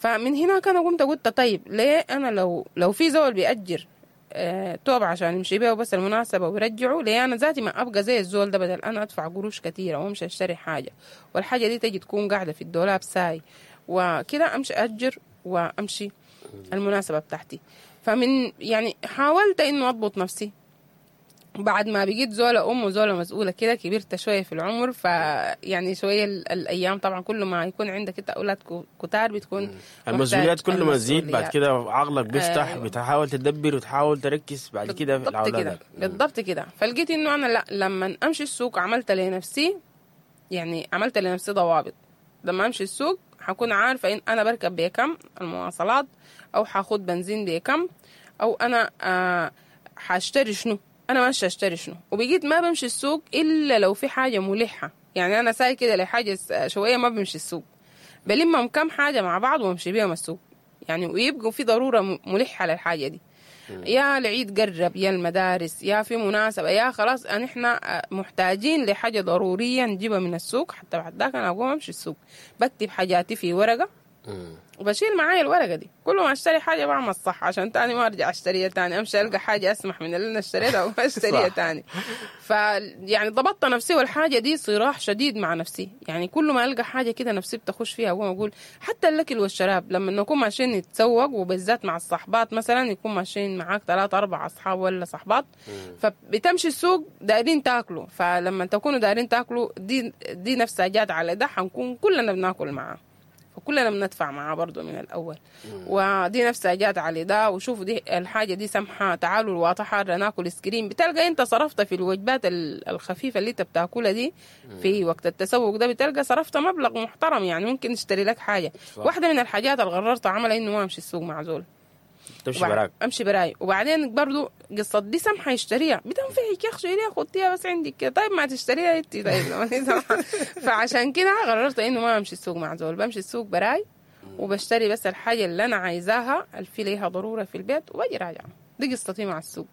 فمن هناك انا قمت قلت طيب ليه انا لو في زول بيأجر توب عشان يمشي بيه بس المناسبة ويرجعوا ليه أنا ذاتي ما أبقى زي الزول ده، بدل أنا أدفع قروش كتيرة وأمشي أشتري حاجة والحاجة دي تجي تكون قاعدة في الدولاب ساي وكده أمشي أجر وأمشي المناسبة بتاعتي. فمن يعني حاولت إنه أضبط نفسي بعد ما بقيت زولة وزولة مسؤولة كده، كبرت شوية في العمر، فيعني شوية الأيام طبعا كل ما يكون عندك انت أولاد كتار بتكون المسؤوليات كل ما تزيد بعد كده عقلك بيفتح. أيوة. بتحاول تدبر وتحاول تركز بعد كده في الأولاد. بالضبط كده. فلقيت إنه أنا لا، لما أمشي السوق عملت لنفسي يعني عملت لنفسي ضوابط. لما أمشي السوق حكون عارفة إن أنا بركب بكم المواصلات، أو حاخد بنزين بكم، أو أنا حاشتري شنو، انا ماشي اشتري شنو. وبقيت ما بمشي السوق الا لو في حاجه ملحه، يعني انا ساي كده لحاجه شويه ما بمشي السوق، بلمهم كم حاجه مع بعض وامشي بيهم السوق يعني، ويبقوا في ضروره ملحه للحاجه دي. يا العيد قرب، يا المدارس، يا في مناسبه، يا خلاص ان احنا محتاجين لحاجه ضروريه نجيبها من السوق، حتى بعد ذاك انا اقوم امشي السوق بكتب حاجاتي في ورقه وبشيل معايا الورقة دي. كل ما اشتري حاجة بعمل صح عشان تاني ما ارجع اشتريها تاني، امشي القى حاجة اسمح من اللي انا اشتريتها وما اشتريها تاني. فيعني ضبطت نفسي، والحاجة دي صراح شديد مع نفسي، يعني كل ما القى حاجة كده نفسي بتخش فيها واقول حتى الاكل والشراب لما نكون ماشيين نتسوق، وبالذات مع الصحبات مثلا يكون ماشيين معاك 3-4 اصحاب ولا صحبات، فبتمشي السوق دايرين تاكلوا، فلما تكونوا دايرين تاكلوا دي نفسها جات على ده حنكون كلنا بناكل معاه، وكلنا بندفع معاه برضو من الأول. ودي نفسها جات على ده، وشوفوا دي الحاجة دي سمحة، تعالوا الواطة حارة ناكل سكرين، بتلقى انت صرفت في الوجبات الخفيفة اللي انت بتاكلها دي في وقت التسوق ده، بتلقى صرفت مبلغ محترم، يعني ممكن تشتري لك حاجة. واحدة من الحاجات اللي قررت عملها انه ما امشي السوق مع زول، امشي براي. وبعدين برضو قصة دي سمحة يشتريها بتنفعك يا اخي، ليه خدتيها بس عندك كده، طيب ما تشتريها انت طيب. فعشان كده قررت انه ما امشي السوق مع زول، بمشي السوق براي وبشتري بس الحاجة اللي انا عايزاها اللي في ليها ضرورة في البيت وباجي راجعة. دي قصتي مع السوق.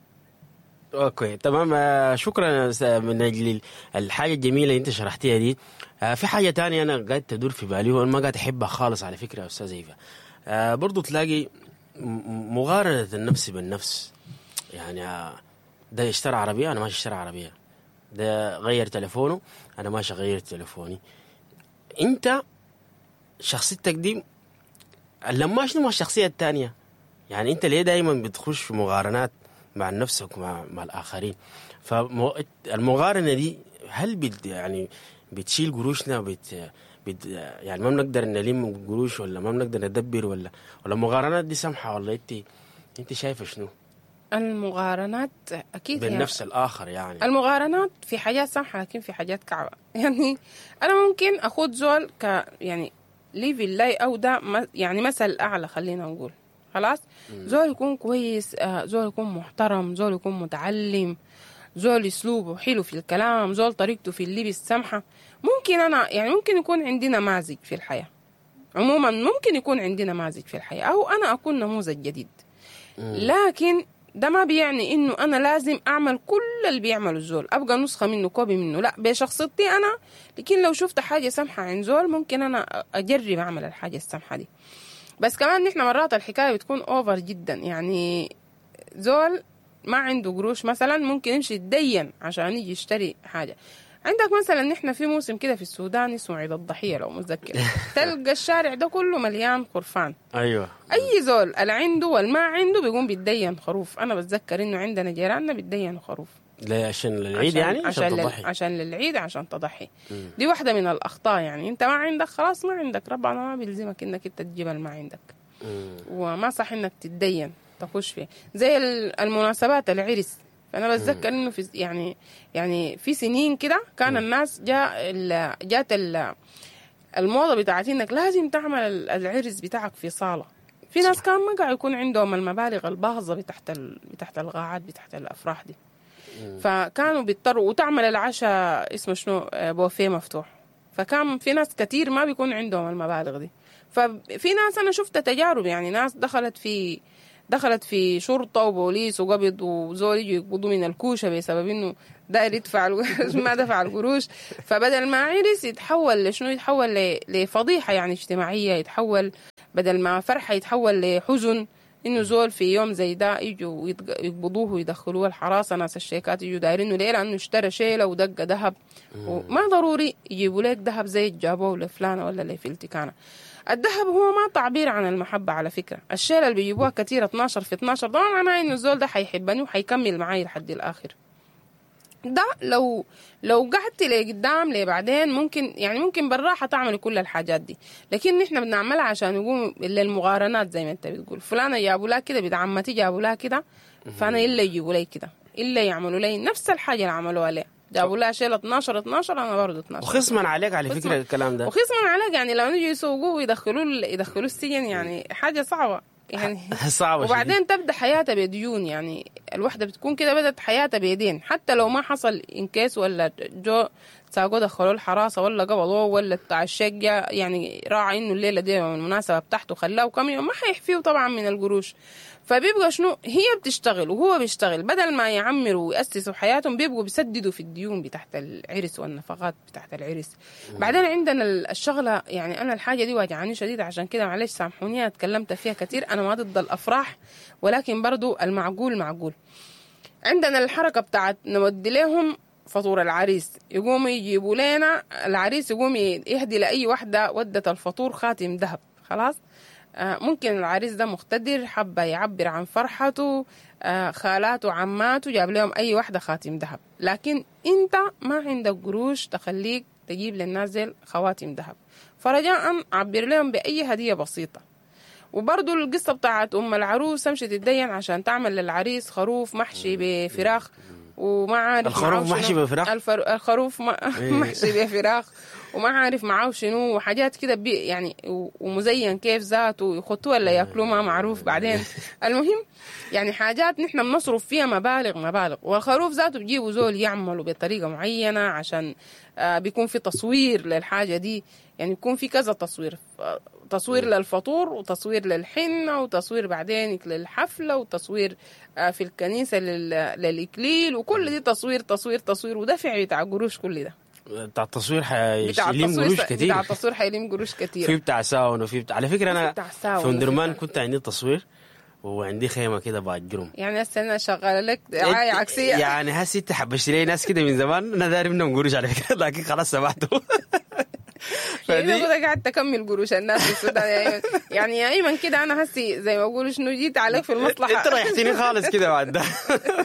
اوكي تمام. شكرا من اجل الحاجة الجميلة اللي انت شرحتيها دي. في حاجة تانية انا قاعد تدور في بالي وانا ما قاعد احبها خالص على فكرة يا استاذ ايفا. برضو تلاقي مقارنة النفس بالنفس، يعني ده اشترى عربية أنا ماشي اشترى عربية، ده غير تلفونه أنا ماشي غير تلفوني. أنت شخصيتك دي لما شنو الشخصية التانية؟ يعني أنت ليه دايما بتخش في مقارنات مع نفسك مع الآخرين؟ فالمقارنة دي هل يعني بتشيل قروشنا يعني ما بنقدر نلم قروش، ولا ما بنقدر ندبر، ولا المقارنات دي سمحة، ولا انت شايفه شنو؟ المقارنات اكيد بالنفس الآخر، يعني المقارنات في حاجات سمحة لكن في حاجات كعبة. يعني انا ممكن اخد زول يعني ليفل لاي او ده يعني مثل اعلى، خلينا نقول خلاص زول يكون كويس، زول يكون محترم، زول يكون متعلم، زول اسلوبه حلو في الكلام، زول طريقته في اللبس سمحة. ممكن انا يعني ممكن يكون عندنا نماذج في الحياة، عموما ممكن يكون عندنا نماذج في الحياة، او انا اكون نموذج جديد. لكن ده ما بيعني انه انا لازم اعمل كل اللي بيعمله الزول، ابقى نسخة منه، كوبي منه، لا بشخصيتي انا. لكن لو شفت حاجة سمحة عند زول ممكن انا اجرب اعمل الحاجة السمحة دي. بس كمان نحن مرات الحكاية بتكون اوفر جدا، يعني زول ما عنده قروش مثلا ممكن يمشي يتدين عشان يجي يشتري حاجة. عندك مثلا نحن في موسم كده في السودان اسمه عيد الضحية لو متذكر، تلقى الشارع ده كله مليان خرفان. ايوه، اي زول اللي عنده والما عنده بيقوم بيتدين خروف. انا بتذكر انه عندنا جيراننا بيتدينوا خروف. ليه؟ عشان للعيد يعني؟ عشان للعيد، عشان تضحي. دي واحدة من الأخطاء، يعني انت ما عندك خلاص ما عندك، ربنا ما بيلزمك انك انت تجيب ما عندك. وما صح انك تتدين تخش فيه زي المناسبات العرس. فأنا بتذكر إنه في يعني في سنين كده كان الناس جات الموضة بتاعت إنك لازم تعمل العرس بتاعك في صالة. في ناس كان ما قاعد يكون عندهم المبالغ الباهظة بتاعت القاعات بتاعت الأفراح دي، فكانوا بيضطروا وتعمل العشاء اسمه شنو بوفيه مفتوح. فكان في ناس كتير ما بيكون عندهم المبالغ دي. ففي ناس أنا شفت تجارب، يعني ناس دخلت في دخلت في شرطة وبوليس وقبض وزول يجوا يقبضوا من الكوشة بسبب إنه داير يدفع ما دفع القروش. فبدل ما عرس يتحول لشنو؟ يتحول لفضيحة يعني اجتماعية، يتحول بدل ما فرحة يتحول لحزن إنه زول في يوم زي ده يجوا يقبضوه ويدخلوه الحراسة. ناس الشيكات يجوا دايرينه ليه؟ لأنه اشترى شيلة ودق ذهب، وما ضروري يجيبوا لك ذهب زي جابوه لفلانة ولا لفلتكانة. الذهب هو ما تعبير عن المحبة على فكرة. الشيلة اللي بيجيبوها كتير 12 في 12 ده معناه إنه الزول ده حيحبني وحيكمل معاي لحد الآخر. ده لو قعدت لقدام بعدين ممكن بالراحة تعمل كل الحاجات دي، لكن نحن بنعملها عشان نقوم للمقارنات زي ما انت بتقول. فلانة جابوا لها كده، بنت عمتي جابوا لها كده، فأنا إلا يجيبوا لي كده، إلا يعملوا لي نفس الحاجة اللي عملوها لي. جابوا لها شيل 12 أنا برضه 12. وخصما عليك على فكرة الكلام ده، وخصما عليك يعني لو نجي يسوقوه ويدخلوه السجن يعني حاجة صعبة يعني صعبة. وبعدين شديد. تبدأ حياتها بديون، يعني الوحدة بتكون كده بدأت حياتها بيدين، حتى لو ما حصل انكاس ولا جو ساقوا دخلوا الحراسة ولا قبضوه ولا بتاع الشقة يعني راعي انه الليلة دي المناسبة بتاعته خلاه كم يوم، ما حيحفيه طبعا من القروش. فبيبقى شنو؟ هي بتشتغل وهو بيشتغل، بدل ما يعمروا ويأسسوا حياتهم بيبقوا بيسددوا في الديون بتاعت العرس والنفقات بتاعت العرس. بعدين عندنا الشغلة، يعني أنا الحاجة دي واجعاني شديدة، عشان كده معلش سامحوني أنا اتكلمت فيها كتير. أنا ما ضد الأفراح، ولكن برضو المعقول معقول. عندنا الحركة بتاعت نودي لهم فطور العريس، يقوموا يجيبوا لنا العريس يقوم يهدي لأي واحدة ودت الفطور خاتم ذهب. خلاص ممكن العريس ده مقتدر، حابة يعبر عن فرحته، خالاته عماته جاب لهم أي واحدة خاتم ذهب، لكن أنت ما عندك قروش تخليك تجيب للناس دي خواتم ذهب، فرجاء عبر لهم بأي هدية بسيطة. وبرضو القصة بتاعت أم العروس مشي تتدين عشان تعمل للعريس خروف محشي بفراخ، وما عارف الخروف محشي بفراخ، الخروف محشي بفراخ وما عارف معاه شنو وحاجات كده يعني ومزين كيف ذاته، يخطوه ولا ياكلوه ما معروف بعدين. المهم يعني حاجات نحن بنصرف فيها مبالغ، والخروف ذاته بيجيبوا زول يعملوا بطريقة معينة عشان بيكون في تصوير للحاجة دي، يعني بيكون في كذا تصوير للفطور وتصوير للحنة وتصوير بعدين للحفلة وتصوير في الكنيسة للإكليل، وكل دي تصوير ودفع بتاع قروش. كل ده بتاع التصوير حيليم قروش كتير، بتاع التصوير حيليم قروش كتير. في بتاع ساون وفي على فكرة أنا في أندرمان كنت عندي تصوير وعندي خيمة كده باجرهم، يعني هسه أنا شغالة لك دعاية عكسية. يعني هسه أنت حبشت لي ناس كده من زمان أنا داري منهم قروش على فكرة، لكن خلاص سمعته. يعني أنا قاعد تكمل قروش الناس في السودان يعني يا أيمن كده أنا هسي زي ما أقول شنو جيت عليك في المصلحة. أنت ريحتني خالص كده بعد ده.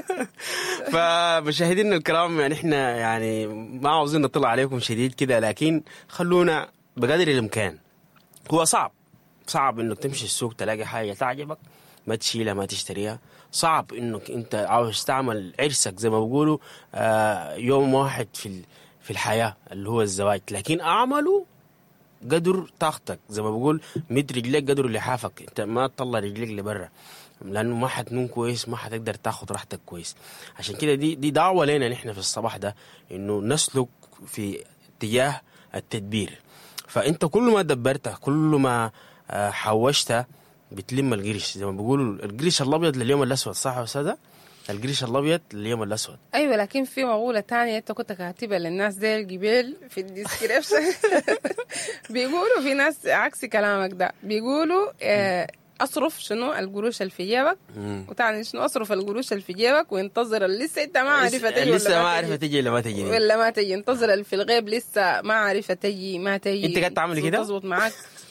فمشاهدينا الكرام يعني إحنا يعني ما عاوزين نطلع عليكم شديد كده، لكن خلونا بقدر الإمكان. هو صعب إنك تمشي السوق تلاقي حاجة تعجبك ما تشيلها ما تشتريها، صعب إنك أنت عاوز تعمل عرسك زي ما بيقولوا يوم واحد في الحياة اللي هو الزواج، لكن أعمله قدر طاقتك زي ما بقول 100 رجليك قدر لحافك، انت ما تطلع رجليك لبرا لانه ما حتنوم كويس، ما حتقدر تاخد راحتك كويس. عشان كده دي دعوة لنا نحن في الصباح ده انه نسلك في اتجاه التدبير. فانت كل ما دبرت كل ما حوشت بتلم القرش زي ما بيقولوا، القرش الابيض لليوم الاسود، صح يا استاذه؟ القريش الابيض لليوم الاسود. ايوه لكن في مقوله تانية انت كنت كاتبها للناس دي الجبال في الديسكريبشن. بيقولوا في ناس عكس كلامك ده، بيقولوا اصرف شنو القروش اللي في جيبك، وتعني شنو اصرف القروش اللي في جيبك وانتظر لسه انت ما عارفه تجي لسه ما عارفه تجي ولا ما تجي انتظر اللي في الغيب لسه ما عارفه تجي ما تجي. انت قاعد تعمل كده تظبط معاك.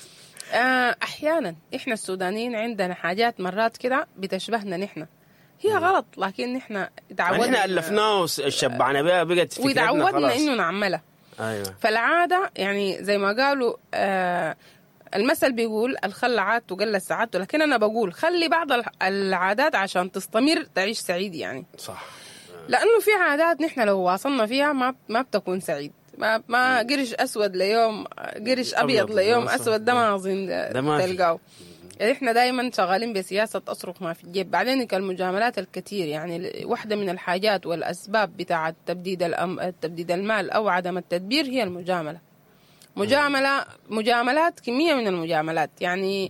احيانا احنا السودانيين عندنا حاجات مرات كده بتشبهنا نحن، هي غلط لكن نحن تعودنا، احنا الفناه وشبعنا بها بقت فكرتنا وتعودنا انه نعملها. ايوه فالعاده يعني زي ما قالوا المثل بيقول الخل عادته وقل سعادته، لكن انا بقول خلي بعض العادات عشان تستمر تعيش سعيد يعني. صح، لانه في عادات نحن لو واصلنا فيها ما بتكون سعيد. ما قرش اسود ليوم قرش ابيض ليوم اسود، ده ما اظن تلقاه. يعني احنا دائما شغالين بسياسة أصرف ما في الجيب. بعدين المجاملات الكثير، يعني واحدة من الحاجات والأسباب بتاعة تبديد المال أو عدم التدبير هي المجاملات كمية من المجاملات. يعني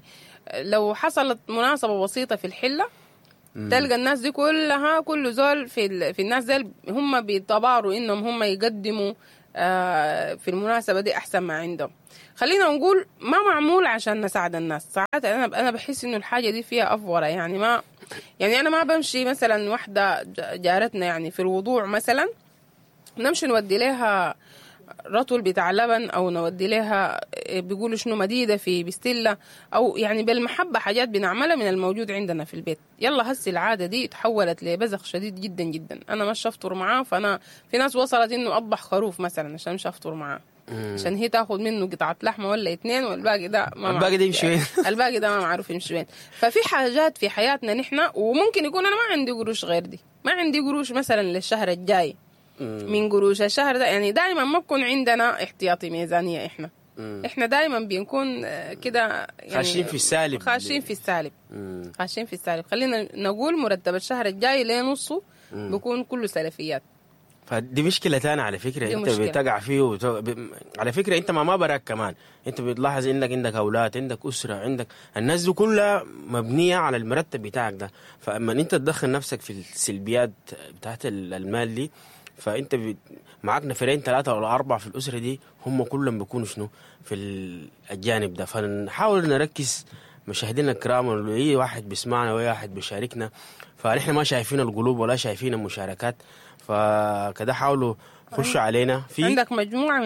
لو حصلت مناسبة بسيطة في الحلة تلقى الناس دي كلها كل زول في الناس دي هم بيتباروا انهم هم يقدموا في المناسبة دي احسن ما عندهم. خلينا نقول ما معمول عشان نساعد الناس. ساعات انا بحس انه الحاجة دي فيها افورة، يعني ما يعني انا ما بمشي مثلا واحدة جارتنا يعني في الوضوع مثلا نمشي نودي لها رطل بتاع لبن او نودي لها بيقولوا شنو مديده في بستله، او يعني بالمحبه حاجات بنعملها من الموجود عندنا في البيت. يلا هسي العاده دي تحولت لبذخ شديد جدا جدا. انا مش افطر معاه، فانا في ناس وصلت انه اطبخ خروف مثلا عشان مش افطر معاه، عشان هي تاخذ منه قطعه لحمه ولا اتنين والباقي ده ما الباقي ده يمشي وين؟ الباقي ده ما معروف يمشي وين. ففي حاجات في حياتنا نحن، وممكن يكون انا ما عندي قروش غير دي، ما عندي قروش مثلا للشهر الجاي من قروش الشهر ده، يعني دائما ما بكون عندنا احتياطي ميزانية. احنا دائما بنكون كده يعني خاشين في السالب، خاشين في السالب. خلينا نقول مرتب الشهر الجاي لنصه بيكون كله سلفيات. فدي مشكلة تانية على فكرة انت مشكلة. بتقع فيه على فكرة انت ما براك كمان، انت بتلاحظ انك عندك اولاد، عندك اسرة، عندك الناس دي كلها مبنية على المرتب بتاعك ده. فاما انت تدخل نفسك في السلبيات بتاعت المال دي، فانت معاك نفرين 3 ولا 4 في الاسره دي هم كلهم بيكونوا شنو في الجانب ده. فنحاول نركز مشاهدينا الكرام، اي واحد بيسمعنا واي واحد بيشاركنا، فنحن ما شايفين القلوب ولا شايفين المشاركات، فكده حاولوا خشوا علينا في عندك مجموعه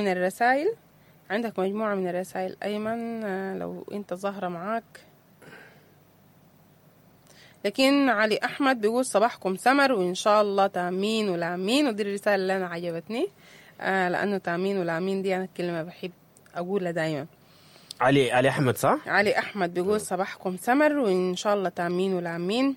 من الرسائل ايمن لو انت ظاهره معاك. لكن علي أحمد بيقول صباحكم سمر وإن شاء الله تامين ولامين، ودي الرسالة اللي أنا عجبتني لأنه تامين ولامين دي أنا كلمة بحب أقولها دايما. علي أحمد صح؟ علي أحمد بيقول صباحكم سمر وإن شاء الله تامين ولامين.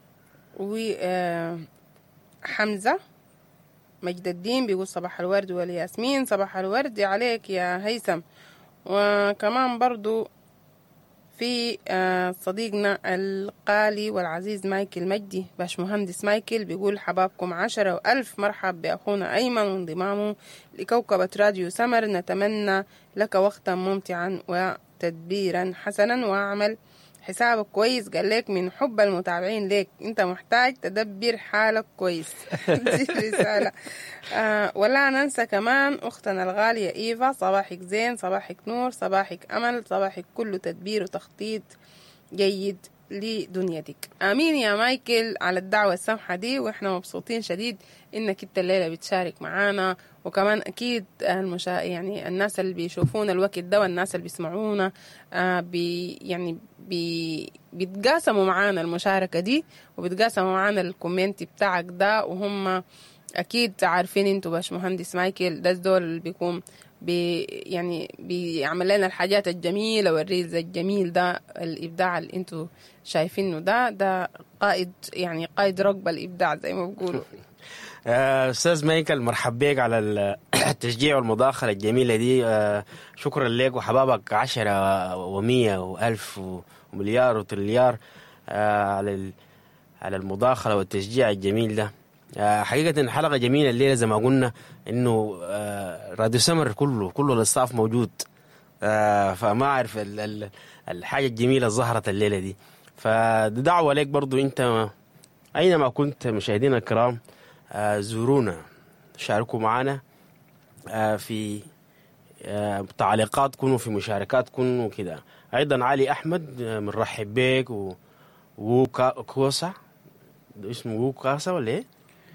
وحمزة مجد الدين بيقول صباح الورد والياسمين. صباح الورد عليك يا هيثم. وكمان برضو في صديقنا القالي والعزيز مايكل مجدي باشمهندس مايكل بيقول حبابكم 10 وألف مرحب بأخونا أيمن وانضمامه لكوكبة راديو سمر. نتمنى لك وقتا ممتعا وتدبيرا حسنا واعمل حسابك كويس. قال لك من حب المتابعين لك انت محتاج تدبر حالك كويس. دي رسالة. ولا ننسى كمان اختنا الغالية ايفا، صباحك زين، صباحك نور، صباحك امل، صباحك كله تدبير وتخطيط جيد لدنيتك. امين يا مايكل على الدعوة السمحة دي، واحنا مبسوطين شديد انك انت الليلة بتشارك معانا. وكمان اكيد يعني الناس اللي بيشوفونا الوقت ده والناس اللي بيسمعونا بيتقاسموا معانا المشاركة دي وبيتقاسموا معانا الكومنت بتاعك ده، وهم اكيد عارفين انتوا باشمهندس مايكل ده الدول اللي بيكون يعني بيعمل لنا الحاجات الجميلة والريلز الجميل ده. الابداع اللي انتوا شايفينه ده قائد، يعني قائد ركب الابداع زي ما بيقولوا. أستاذ مايكل مرحب بك على التشجيع والمداخلة الجميلة دي. شكرا لك وحبابك 10 و100 و1000 ومليار وتريليار على المداخلة والتشجيع الجميل ده. حقيقة حلقة جميلة الليلة زي ما قلنا إنه راديو سمر كله الاستاف موجود. فما أعرف الحاجة الجميلة ظهرت الليلة دي. فدعوة لك برضو أنت أينما كنت مشاهدينا الكرام زورونا، شاركوا معنا في تعليقاتكم وفي مشاركاتكم وكده. أيضا علي أحمد بنرحب بك وكوسا اسمه وكاسا ولا إيه؟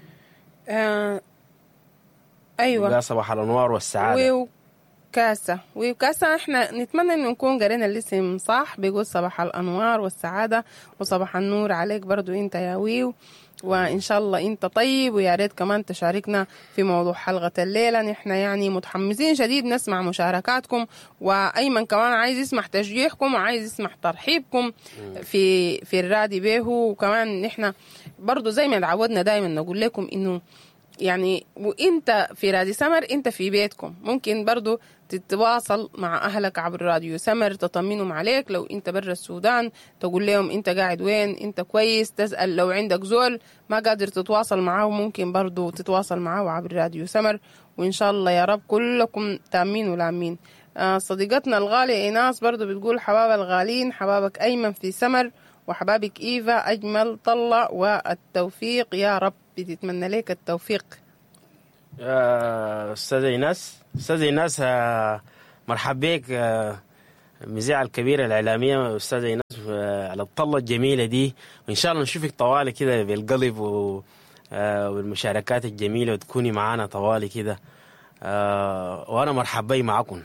أيوة صباح الأنوار والسعادة. وكاسا احنا نتمنى انه نكون قرينا الاسم صح. بيقول صباح الأنوار والسعادة وصباح النور عليك برضو انت يا ويو، وإن شاء الله أنت طيب. ويا ريت كمان تشاركنا في موضوع حلقة الليلة. نحن يعني متحمسين شديد نسمع مشاركاتكم، وأيمن كمان عايز يسمع تشجيعكم وعايز يسمع ترحيبكم في الرادي بيه. وكمان نحن برضو زي ما تعودنا دايما نقول لكم إنه يعني وانت في راديو سمر انت في بيتكم، ممكن برضو تتواصل مع اهلك عبر راديو سمر، تطمنهم عليك. لو انت برا السودان تقول لهم انت قاعد وين، انت كويس. تسأل لو عندك زول ما قادر تتواصل معه ممكن برضو تتواصل معه عبر راديو سمر. وان شاء الله يا رب كلكم تامين ولامين. صديقتنا الغالية إيناس برضو بتقول حباب الغالين، حبابك أيمن في سمر، وحبابك إيفا أجمل طلة، والتوفيق يا رب. بتتمنى لك التوفيق. أستاذ إيناس مرحب بك، المذيعة الكبيرة الإعلامية أستاذة إيناس، على الطلة الجميلة دي، وإن شاء الله نشوفك طوالي كده بالقلب والمشاركات الجميلة، وتكوني معانا طوالي كده. وأنا مرحب بي معكم.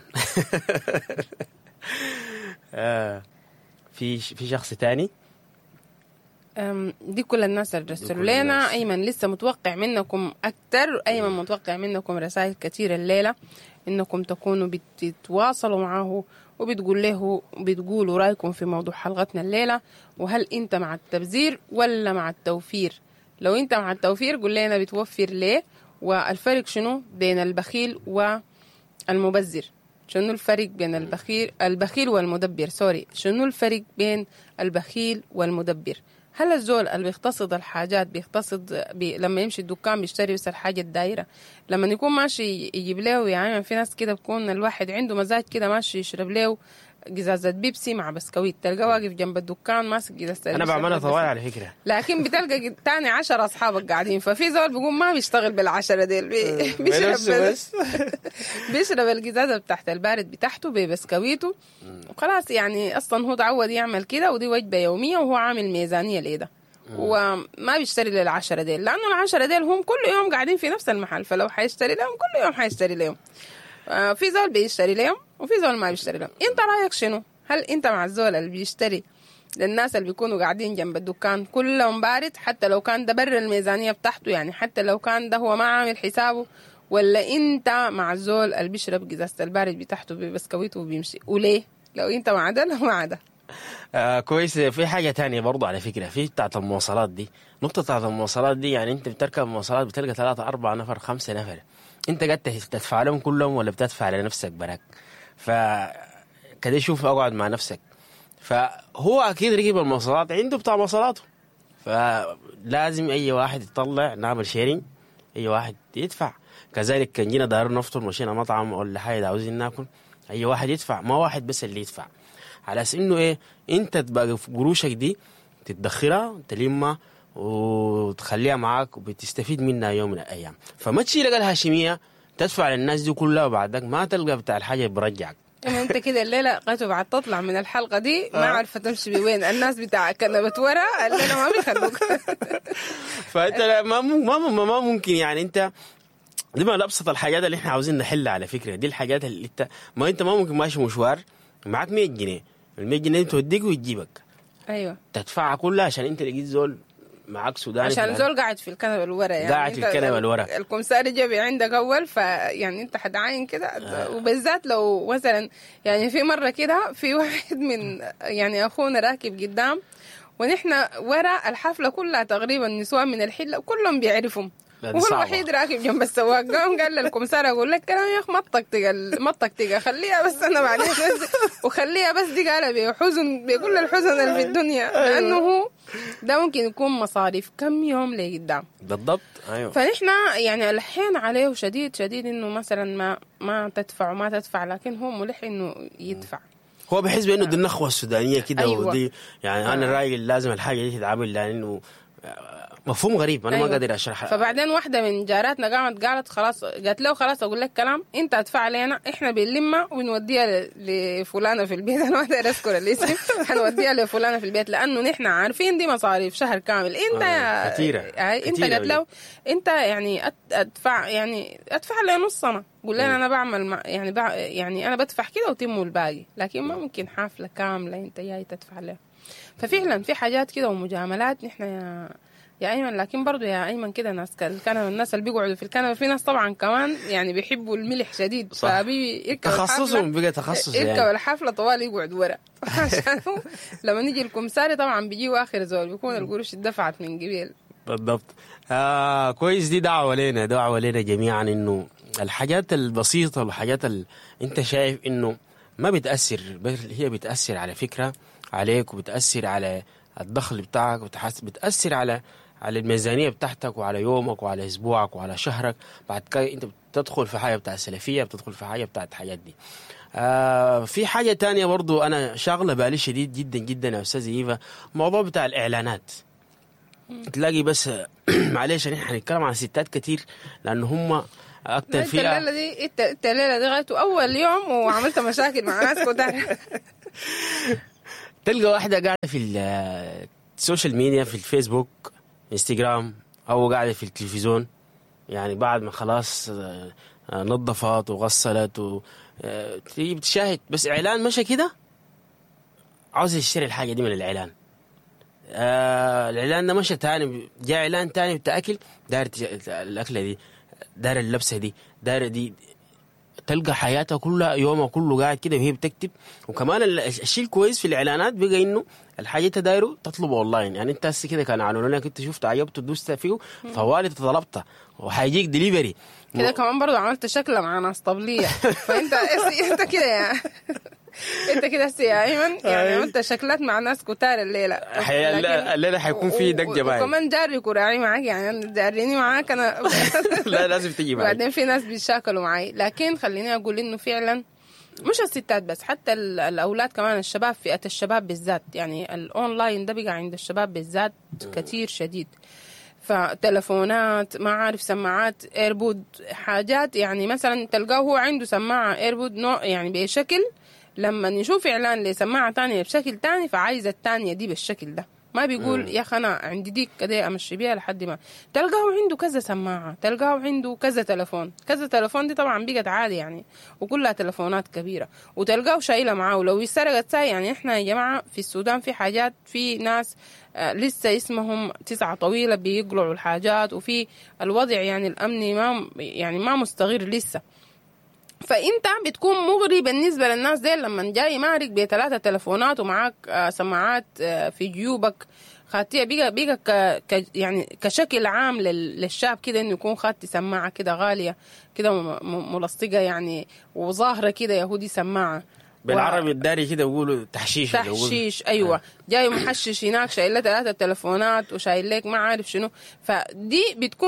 في شخص تاني. دي كل الناس اللي رسلوا لنا. أيمن لسه متوقع منكم أكتر، أيمن متوقع منكم رسائل كتير الليلة، إنكم تكونوا بتتواصلوا معه وبتقولوا رأيكم في موضوع حلقتنا الليلة، وهل أنت مع التبذير ولا مع التوفير؟ لو أنت مع التوفير قول لنا بتوفر ليه، والفرق شنو بين البخيل والمبذر؟ شنو الفرق بين البخيل والمدبر؟ شنو الفرق بين البخيل والمدبر؟ هل الزول اللي بيقتصد الحاجات لما يمشي الدكان بيشتري بس الحاجة الدايرة، لما يكون ماشي يجيب له، يعني في ناس كده بكون الواحد عنده مزاج كده ماشي يشرب له قزازة بيبسي مع بسكويت، تلقى واقف جنب الدكان ماسك قزازة. أنا بعملها طوال على فكرة، لكن بتلقى تاني 10 أصحابك قاعدين، ففي زول بيقوم ما بيشتغل بالعشرة ديل، بيشرب القزازة بتاعت البارد بتاعته ببسكويته وخلاص. يعني أصلا هو تعود يعمل كده، ودي وجبة يومية، وهو عامل ميزانية ليه، وما بيشتري لل10 ديل، لأنه ال10 ديل هم كل يوم قاعدين في نفس المحل، فلو حيشتري لهم كل يوم حيشتري لهم. في زول بيشتري لهم وفي زول ما بيشتري لهم. انت رايك شنو؟ هل انت مع الزول اللي بيشتري للناس اللي بيكونوا قاعدين جنب الدكان كلهم بارد، حتى لو كان ده بر الميزانية بتاعته، يعني حتى لو كان ده هو ما عامل حسابه، ولا انت مع الزول اللي بيشرب قزازة البارد بتاعته ببسكويته وبيمشي؟ وليه؟ لو انت مع ده لو مع ده. كويس. في حاجة تانية برضو على فكرة، في بتاعت المواصلات دي، نقطة بتاعت المواصلات دي، يعني انت بتركب مواصلات بتلقى 3 4 نفر 5 نفر، انت قاعد تدفع لهم كلهم ولا بتدفع لنفسك براك؟ فكده شوف، اقعد مع نفسك. فهو اكيد ركب المواصلات عنده بتاع مواصلاته، فلازم اي واحد يطلع نعمل شيرين، اي واحد يدفع. كذلك كان جينا دار نفطر مشينا مطعم ولا حاجة عاوزين ناكل، اي واحد يدفع، ما واحد بس اللي يدفع، على اساس انه ايه، انت تبقى في قروشك دي تدخرها تلمها وتخليها معاك وبتستفيد منها يوم من الايام. فما تشيل الهاشميه تدفع للناس دي كلها وبعدك ما تلقى بتاع الحاجه برجعك. انت كده الليله قاتوا بعد تطلع من الحلقه دي ما عارفه تمشي بوين، الناس بتاع كنبه ورا الليله ما بيخلوك. فانت ما ممكن، يعني انت دي ما ابسط الحاجات اللي احنا عاوزين نحلها على فكره. دي الحاجات اللي انت ما ممكن ماشي مشوار معك 100 جنيه، ال 100 جنيه توديك وتجيبك، ايوه تدفعها كلها عشان انت لقيت زول معك سوداني، عشان زول قاعد في الكنبه الورا، يعني قاعد في الكنبه الورا، الكمساري جابي عندك اول، فيعني انت حتعاين كده. وبالذات لو مثلا يعني في مره كده في واحد من يعني اخونا راكب قدام، ونحن ورا الحفله كلها تقريبا نسوان من الحله كلهم بيعرفهم، وهو الوحيد راكب جنب السواق. قال للكمسارة اقول لك كلام يا اخ ما تطقطق خليها بس انا بعدين وخليها بس دي قال بحزن، بيقول الحزن اللي في الدنيا، لانه هو ده ممكن يكون مصاريف كم يوم لقدام بالضبط. ايوه، فنحن يعني الحين عليه شديد انه مثلا ما تدفع وما تدفع، لكن هو ملح انه يدفع. هو بحس بانه دي النخوه السودانيه كده. أيوة. ودي يعني انا رايي لازم الحاجه دي تتعامل، لانه مفهوم غريب انا أيوة. ما قادر اشرحها. فبعدين واحده من جاراتنا قالت خلاص، قالت له خلاص اقول لك كلام، انت ادفع علينا، احنا بنلمها ونوديها لفلانه في البيت، انا ما اقدر اذكر الاسم، هنوديها لفلانه في البيت، لانه نحن عارفين دي مصاريف شهر كامل. انت كثيره انت قالت له انت يعني ادفع لي نص سنه، قول لنا انا بعمل يعني انا بدفع كده وتموا الباقي، لكن ما ممكن حافله كامله انت جاي تدفع لها. ففعلا في حاجات كده ومجاملات نحن يا ايمن، لكن برضو يا ايمن كده ناس الكنبه، الناس اللي بيقعدوا في الكنبه في ناس طبعا كمان يعني بيحبوا الملح شديد، تخصصهم بقى تخصص، يركب يعني الحفله طوال يقعد ورا عشان لما نيجي الكمساري طبعا بيجيوا اخر زول، بيكون القروش اتدفعت من قبل. بالضبط. كويس. دي دعوه لنا جميعا، انه الحاجات البسيطه والحاجات اللي انت شايف انه ما بتاثر، هي بتاثر على فكره عليك، وبتاثر على الدخل بتاعك، بتاثر على الميزانيه بتاعتك وعلى يومك وعلى اسبوعك وعلى شهرك. بعد كده انت بتدخل في حاجه بتاع السلفيه، بتدخل في حاجه بتاعت الحاجات دي. في حاجه تانية برضو انا شاغله بالي شديد جدا جدا يا استاذ ايفا، موضوع بتاع الاعلانات. تلاقي بس معلش احنا هنتكلم عن ستات كتير لان هم اكتر فئه. انت الليله دي غايته اول يوم وعملت مشاكل مع ناس كتار. تلقى واحده قاعده في السوشيال ميديا، في الفيسبوك، انستغرام، او قاعده في التلفزيون، يعني بعد ما خلاص نظفت وغسلت تيجي بتشاهد بس اعلان مشى كده، عاوز يشتري الحاجه دي من الاعلان. الاعلان ده مشى تاني، جاء اعلان تاني بتاع اكل، داير الاكله دي، داير اللبسه دي، داير دي. تلقى حياتها كلها يومها كله قاعد كده وهي بتكتب. وكمان الشيء الكويس في الاعلانات بقى انه الحاجه دايره تطلبه اونلاين، يعني انت هسه كده كان اعلنوا لك انت شفت عجبته دوست فيه فوالد طلبته وحيجيك دليفري كده. كمان برضو عملت شكله مع ناس طبليه. فانت انت كده يعني انت كده يا ايمن يعني عملت شكلات مع ناس كتار الليله. الليله حيكون في دق جماعي وكمان جاري كراعي معاك، يعني جاريني معاك انا. لا لازم تيجي معي. بعدين في ناس بيشاكلوا معي، لكن خليني اقول انه فعلا مش الستات بس، حتى الاولاد كمان، الشباب، فئه الشباب بالذات، يعني الاونلاين ده بقى عند الشباب بالذات كتير شديد. فتلفونات، ما عارف، سماعات ايربود، حاجات يعني مثلا تلقاه هو عنده سماعه ايربود نوع يعني بشكل، لما نشوف اعلان لسماعه تانية بشكل تاني فعايز التانية دي بالشكل ده. ما بيقول يا اخي انا عندي ديك كده امشي بيها لحد ما تلقاه عنده كذا سماعه، تلقاه عنده كذا تلفون. كذا تلفون دي طبعا بقت عادي يعني، وكلها تلفونات كبيره، وتلقاه شايله معاه. ولو سرقت ساي، يعني احنا يا جماعه في السودان في حاجات، في ناس لسه اسمهم 9 طويله بيقلعوا الحاجات، وفي الوضع يعني الامني ما مستقر لسه. فانت بتكون مغري بالنسبه للناس دي لما جاي مارك ب3 تلفونات ومعاك سماعات في جيوبك خاتيه. بيجا يعني كشكل عام للشاب كده انه يكون خاتي سماعه كده غاليه كده ملصقه يعني وظاهره كده يهودي سماعه بالعربي الداري كده يقولوا تحشيش. ايوه جاي محشش هناك شايل له 3 تلفونات وشايل لك ما عارف شنو. فدي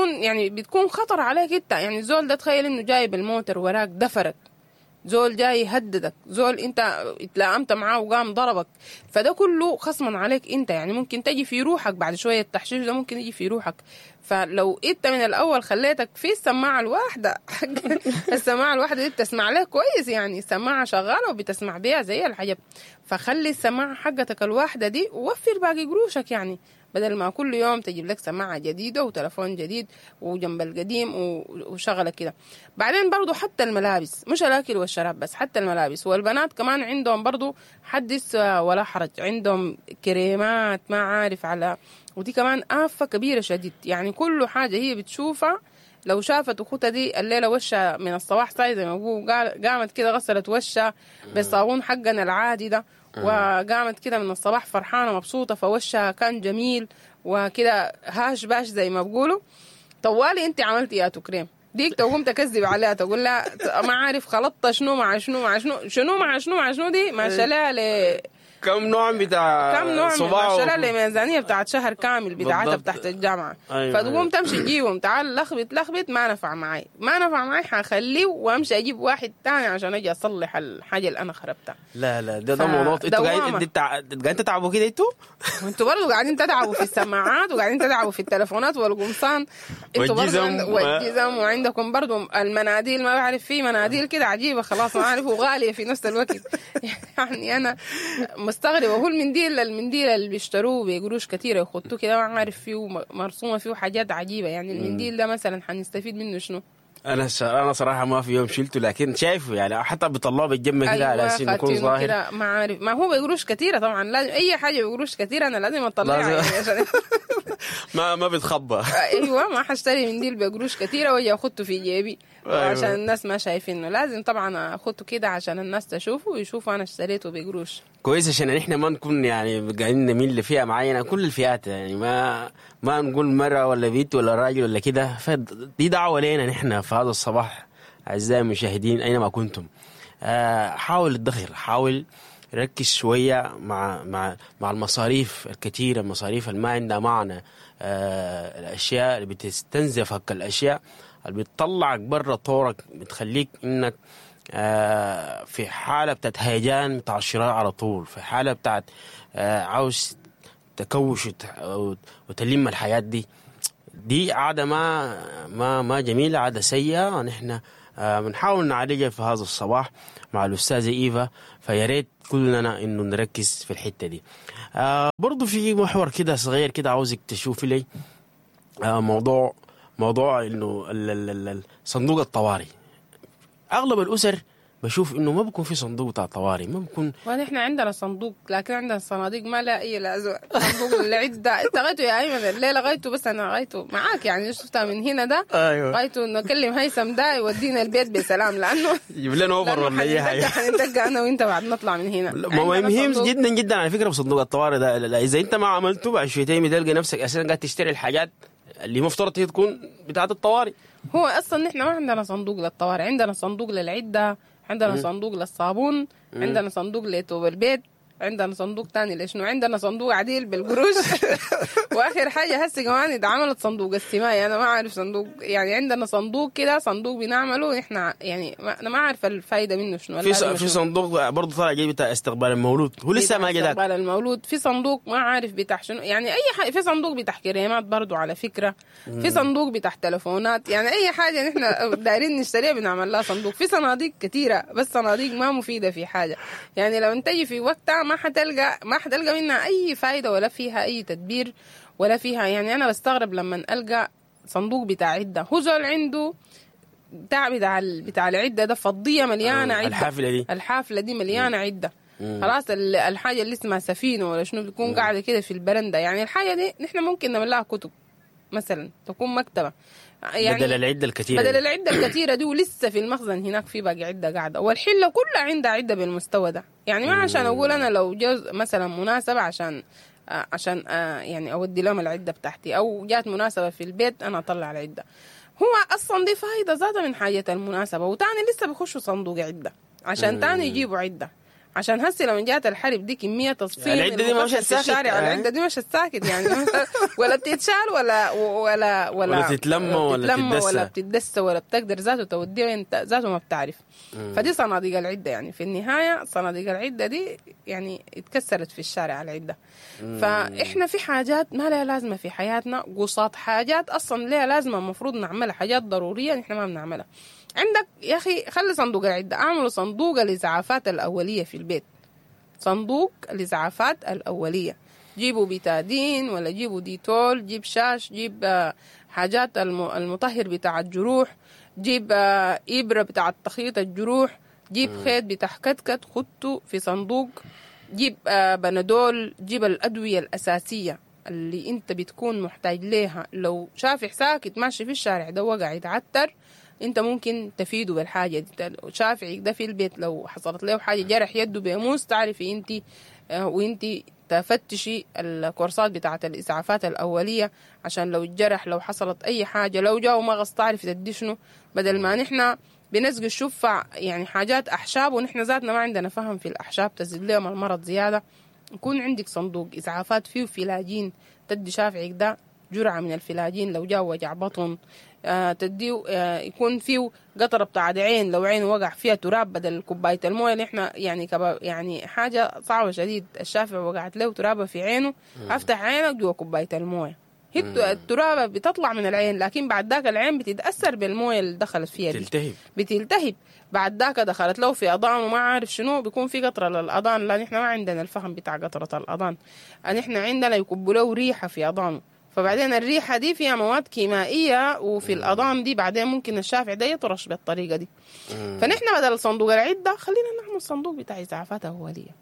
بتكون خطر عليك انت. يعني زول ده تخيل انه جاي بالموتر وراك دفرك، زول جاي يهددك، زول انت اتلائمت معاه وقام ضربك، فده كله خصما عليك انت. يعني ممكن تجي في روحك بعد شويه، التحشيش ده ممكن يجي في روحك. فلو انت من الاول خليتك في السماعه الواحده السماعه الواحده دي بتسمع لك كويس، يعني السماعه شغاله وبتسمع بيها زي الحجب، فخلي السماعه حقتك الواحده دي ووفر باقي قروشك، يعني بدل ما كل يوم تجيب لك سماعة جديدة وتلفون جديد وجنب القديم وشغلة كده. بعدين برضو حتى الملابس، مش الأكل والشراب بس، حتى الملابس. والبنات كمان عندهم برضو حدث ولا حرج، عندهم كريمات ما عارف على، ودي كمان آفة كبيرة شديد. يعني كل حاجة هي بتشوفها، لو شافت أخوتها دي الليلة وشها من الصباح صاي زي ما بقول، قامت كده غسلت وشها بالصابون حقنا العادي ده، وقامت كده من الصباح فرحانة مبسوطة، فوشها كان جميل وكده هاش باش زي ما بقولوا. طوالي انت عملتي يا كريم ديك، تقوم تكذب عليها تقول لها ما عارف خلطت شنو مع شنو مع شنو شنو مع شنو مع شنو، دي ما شلها كم نوع بتاع صباع شلها الميزانية بتاعت شهر كامل بتاعتها بتاعت الجامعة. أيوة فتقوم تمشي تجيبهم، تعال لخبط ما نفع معي حخليه وامشي اجيب واحد تاني عشان اجي اصلح الحاجة اللي انا خربتها. لا ده موضوع انتوا قاعدين تتعبوا كده انتوا برضه قاعدين تتعبوا في السماعات وقاعدين تتعبوا في التلفونات والقمصان انتوا برضه والجزم، وعندكم برضه المناديل، ما بعرف في مناديل كده عجيبة خلاص ما عارف وغالية في نفس الوقت. يعني انا مستغربة. وهو المنديل اللي بيشتروه بقروش كتيرة يخطوه كده ما عارف فيه مرسومة فيه حاجات عجيبة. يعني المنديل ده مثلا حنستفيد منه شنو؟ انا صراحه ما في يوم شلته، لكن شايفه يعني حتى بيطلعوا بالجمه كده. أيوة على اساس يكون ظاهر كده ما عارف، ما هو بقروش كتيره طبعا، لازم اي حاجه بقروش كتيره انا لازم اطلعها يعني عشان ما بتخبى. ايوه ما حاشتري منديل بقروش كتيره واجي اخده في جيبي. أيوة. عشان الناس ما شايفينه، لازم طبعا اخده كده عشان الناس تشوفه ويشوفوا انا اشتريته بقروش كويس، عشان احنا ما نكون يعني قاعدين نميل لفئه معينه، كل الفئات يعني ما نقول مرة ولا بيت ولا راجل ولا كده. فدي دعوه لنا نحن في هذا الصباح اعزائي المشاهدين اينما كنتم. حاول الدخر، حاول يركز شوية مع المصاريف الكثيرة، المصاريف اللي ما عندها معنى، الأشياء اللي بتستنزفك، الأشياء اللي بتطلعك برا طورك، بتخليك إنك في حالة بتاعت هيجان بتاع الشراء على طول، في حالة بتاعت عاوز تكوش وتلم الحياة دي عادة ما جميلة، عادة سيئة. نحن بنحاول نعالجها في هذا الصباح مع الأستاذة إيفا، فياريت كلنا إنه نركز في الحتة دي. برضو في محور كده صغير كده عاوزك تشوفي لي موضوع إنه صندوق الطوارئ. أغلب الأسر بشوف إنه ما بيكون في صندوق بتاع طوارئ، ما بيكون. ونحن عندنا صندوق، لكن عندنا صناديق ما لا أي لازم. صندوق العدة أنت غايته يا أيمن الليلة غايته، بس أنا غايته معاك يعني شفتها من هنا ده. أيوة. غايته نكلم هيثم ده يودينا البيت بسلام، لأنه يجيب لنا أوفر ولا أي حاجة. حندق أنا وأنت بعد نطلع من هنا. مهم جدا جدا على فكرة بصندوق الطوارئ ده، إذا أنت ما عملته بعد شويتين بتلقى نفسك أساسا قاعد تشتري الحاجات اللي مفترض هي تكون بتاعة الطوارئ. هو أصلا نحن ما عندنا صندوق للطوارئ، عندنا صندوق للعدة، عندنا صندوق للصابون، عندنا صندوق لتوب البيت، عندنا صندوق تاني لشنو، عندنا صندوق عديل بالقروش. واخر حاجه هسه كمان اذا عملت صندوق السمايه، انا ما عارف صندوق يعني، عندنا صندوق كده صندوق بنعمله احنا يعني انا ما عارف الفايده منه شنو. في صندوق برضه طالع جاي بتاع استقبال المولود، هو لسه ما جاء استقبال المولود. في صندوق ما عارف بتاع شنو يعني، اي حاجه. في صندوق بتاع كريمات برضه على فكره، في صندوق بتاع تلفونات، يعني اي حاجه نحن دايرين نشتريها بنعمل لها صندوق. في صناديق كثيره بس صناديق ما مفيده في حاجه، يعني لو انتجي في وقتها ما حتلقى منها اي فايده ولا فيها اي تدبير ولا فيها. يعني انا بستغرب لما القى صندوق بتاع عده، هو زول عنده بتاع العده ده فضيه مليانه عده، الحافله دي مليانه عده. خلاص الحاجه اللي اسمها سفينه ولا شنو بتكون قاعده كده في البرندة، يعني الحاجه دي نحن ممكن نعمل لها كتب مثلا، تكون مكتبه يعني بدل العده الكثيره دي ولسه في المخزن هناك في باقي عده قاعده، والحله كلها عندها عده بالمستوى ده. يعني ما عشان اقول انا لو جاز مثلا مناسبه عشان يعني اودي لهم العده بتاعتي، او جات مناسبه في البيت انا اطلع العده. هو اصلا دي فايده ذاتها من حاجه المناسبه، وتاني لسه بيخشوا صندوق عده عشان تاني يجيبوا عده، عشان هسه لما جات الحرب دي كميه تصفين العده دي مش الشارع. العده دي مش الساكت يعني ولا بتتشال ولا تتلم ولا بتدس ولا بتقدر ذاته توديه انت ذاته ما بتعرف. فدي صناديق العده، يعني في النهايه صناديق العده دي يعني اتكسرت في الشارع العده. فاحنا في حاجات ما لها لازمه في حياتنا، قصاد حاجات اصلا لها لازمه المفروض نعملها، حاجات ضروريه نحن ما بنعملها. عندك يا أخي خلي صندوق العدة، أعملوا صندوق الإسعافات الأولية في البيت، صندوق الإسعافات الأولية. جيبوا بيتادين ولا جيبوا ديتول، جيب شاش، جيب حاجات المطهر بتاع الجروح، جيب إبرة بتاع تخيط الجروح، جيب خيط بتاع كتكت خدته في صندوق، جيب بنادول، جيب الأدوية الأساسية اللي أنت بتكون محتاج ليها. لو شافح ساكت ماشي في الشارع ده وقع يتعتر، انت ممكن تفيده بالحاجه دي. شافعي ده في البيت لو حصلت له حاجه جرح يده بيموس، تعرفي انت وانت تفتشي الكورسات بتاعه الاسعافات الاوليه عشان لو الجرح، لو حصلت اي حاجه، لو جاء مغص تعرفي تدي شنو، بدل ما نحن بنسقي الشفع يعني حاجات احشاب ونحن ذاتنا ما عندنا فهم في الاحشاب تزيد لهم المرض زياده. يكون عندك صندوق اسعافات فيه فلاجين، تدي شافعك ده جرعه من الفلاجين لو جاء وجع بطن، تديه يكون فيه قطره بتاع عين لو عينه وقع فيها تراب بدل كوبايه المويه اللي احنا يعني حاجه صعبه شديد. الشافع وقعت له ترابه في عينه، افتح عينك جوا كوبايه المويه، هي الترابه بتطلع من العين، لكن بعد ذاك العين بتتاثر بالمويه اللي دخلت فيها دي، بتلتهب. بعد ذاك دخلت له في اذان وما عارف شنو، بيكون في قطره للاذان. لا نحن ما عندنا الفهم بتاع قطره الاذان، نحن عندنا يكبوا له ريحه في اذانه، فبعدين الريحة دي فيها مواد كيميائية وفي الأضام دي بعدين ممكن الشافع ده يطرش بالطريقة دي. فنحن بدل صندوق العدة خلينا نعمل صندوق بتاع إسعافات أولية،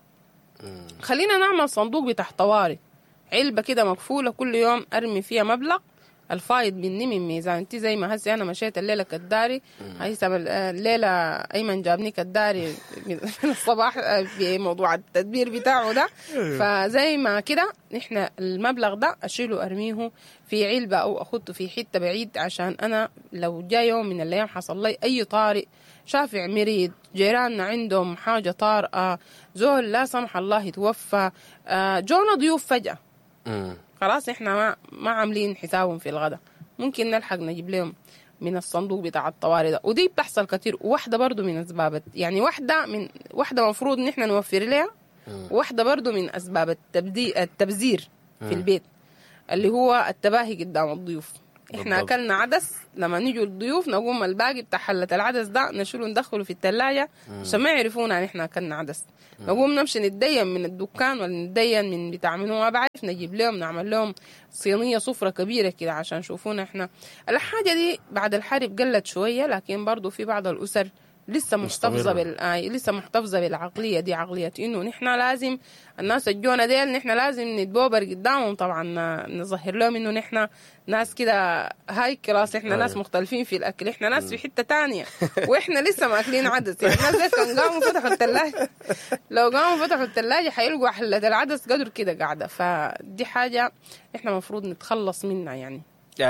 خلينا نعمل صندوق بتاع طوارئ، علبة كده مقفولة كل يوم أرمي فيها مبلغ الفايض مني من ميزان. انت زي ما هسي انا مشيت الليله كداري، هيثم الليله ايمن جابني كداري من الصباح بموضوع التدبير بتاعه ده. فزي ما كده نحن المبلغ ده اشيله ارميه في علبه او اخده في حته بعيد، عشان انا لو جاء يوم من الايام حصل لي اي طارئ، شافع مريض، جيراننا عندهم حاجه طارئه، زول لا سمح الله يتوفى، جونا ضيوف فجاه، خلاص احنا ما عاملين حسابهم في الغداء، ممكن نلحق نجيب لهم من الصندوق بتاع الطوارئ ده. ودي بتحصل كتير. واحدة برضو من أسباب يعني واحدة مفروض نحن نوفر لها، واحدة برضو من أسباب التبذير في البيت اللي هو التباهي قدام الضيوف. احنا أكلنا عدس، لما نيجوا الضيوف نقوم الباقي بتاع حلة العدس ده نشيله ندخله في الثلاجة عشان ما يعرفونا ان احنا أكلنا عدس. نقوم نمشي نتدين من الدكان ولا نتدين من بتاع منه ما بعرف، نجيب لهم نعمل لهم صينية صفرة كبيرة كده عشان يشوفونا احنا. الحاجة دي بعد الحرب قلت شوية، لكن برضو في بعض الأسر لسه محتفظة لسه محتفظة بالعقلية دي، عقلية إنه نحن لازم الناس الجونا ديل نحن لازم نتبوبر قدامهم. طبعا نظهر لهم إنه نحن ناس كده هاي كلاس، إحنا ناس مختلفين في الأكل، إحنا ناس في حتة تانية وإحنا لسه ماكلين عدس. يعني الناس ديل كان قاموا فتحوا الثلاجة، لو قاموا فتحوا الثلاجة حيلقوا حلة العدس قدر كده قاعدة. فدي حاجة إحنا مفروض نتخلص منها يعني.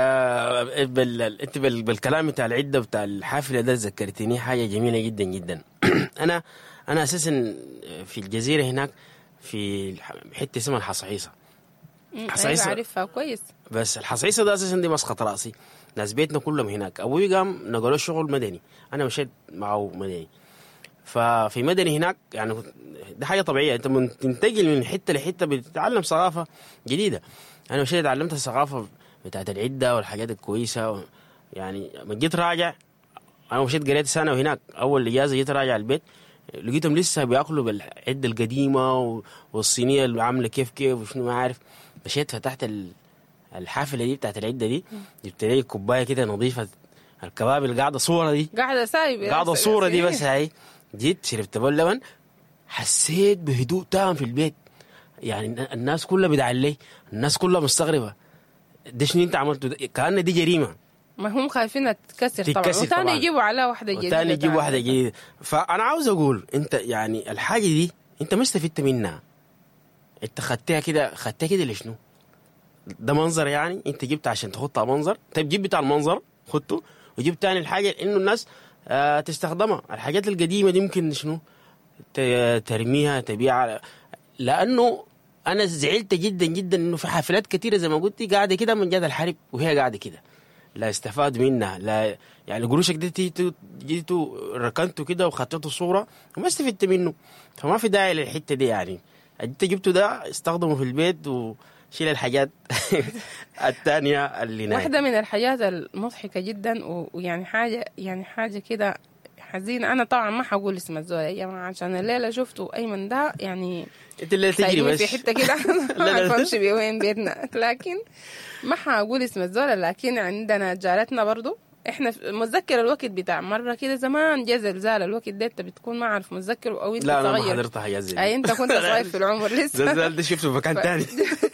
انت بالكلام بتاع العده بتاع الحافله ده ذكرتني حاجه جميله جدا جدا. انا اساسا في الجزيره هناك في حته اسمها الحصعيصه. حصعيصه عارفها كويس. بس الحصعيصه ده اساسا دي مسقط راسي، ناس بيتنا كلهم هناك. ابوي قام نقلوا شغل مدني، انا مشيت معه مدني. ففي مدني هناك يعني ده حاجه طبيعيه، انت تنتقل من حته لحته بتتعلم ثقافه جديده. انا مشيت تعلمت الثقافه بتاعت العدة والحاجات الكويسة. يعني من جيت راجع، أنا مشيت قريت سنة وهناك أول إجازة جيت راجع البيت لقيتهم لسه بيأكلوا بالعدة القديمة والصينية اللي عاملة كيف وشنو ما عارف. مشيت فتحت الحافلة دي بتاعت العدة دي، جبت لي كوباية كده نظيفة، الكباب اللي قاعدة صورة دي قاعدة صورة دي بس هاي. جيت شربت لبن، حسيت بهدوء تام في البيت. يعني الناس كلها بدعلي، الناس كلها مستغربة ده شنو انت عملته ده؟ كأن دي جريمة. ما هم خايفين تتكسر طبعا، وثاني يجيبوا على واحدة جديدة. فأنا عاوز أقول انت يعني الحاجة دي انت ما استفدت منها، انت خدتها كده لشنو؟ ده منظر يعني انت جبت عشان تحطها منظر. طيب جيب بتاع المنظر خدته، وجيب تاني الحاجة انه الناس تستخدمها. الحاجات القديمة دي ممكن شنو ترميها تبيعها. لأنه أنا زعلت جدا جدا إنه في حفلات كتيرة زي ما قلتي قاعدة كده من جد الحرب، وهي قاعدة كده لا استفاد منها، لا يعني قروشك دي جيتوا ركنتوا كده وخطيتوا صورة وما استفدت منه. فما في داعي للحتة دي. يعني انت جبته ده استخدمه في البيت وشيل الحاجات التانية اللي نايم. واحدة من الحاجات المضحكة جدا ويعني حاجة كده حزينة. أنا طبعا ما حقول اسم الزول يا جماعة عشان الليلة شفته أيمن ده يعني انت اللي تجري بس في حتة كده ما عارفة بوين بيتنا، لكن ما حقول اسم الزول. لكن عندنا جارتنا برضو، احنا متذكر الوقت بتاع مرة كده زمان جا زلزال، الوقت ده انت بتكون ما عارف متذكر او انت لا صغير. لا ما حضرتها حاجة زي اي انت كنت صغير في العمر لسه. زلزال ده شفته في مكان تاني.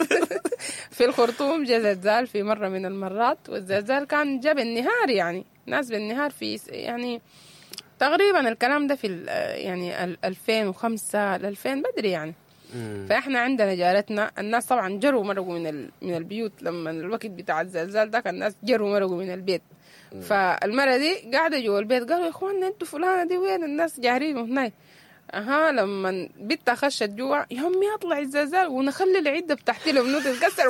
في الخرطوم جا زلزال في مرة من المرات، والزلزال كان جا بالنهار، يعني ناس بالنهار في يعني تقريبا الكلام ده في يعني 2005 ل 2000 بدري يعني. فاحنا عندنا جارتنا الناس طبعا جروا مرقوا من البيوت لما الوقت بتاع الزلزال ده، كان الناس جروا مرقوا من البيت. فالمرة دي قاعدة جوا البيت قالوا يا اخوانا انتوا فلانة دي وين؟ الناس جارين هناك. لما بنتها خشت جوا يا امي اطلع الزلزال ونخلي العده بتاعتي لمنو تتكسر.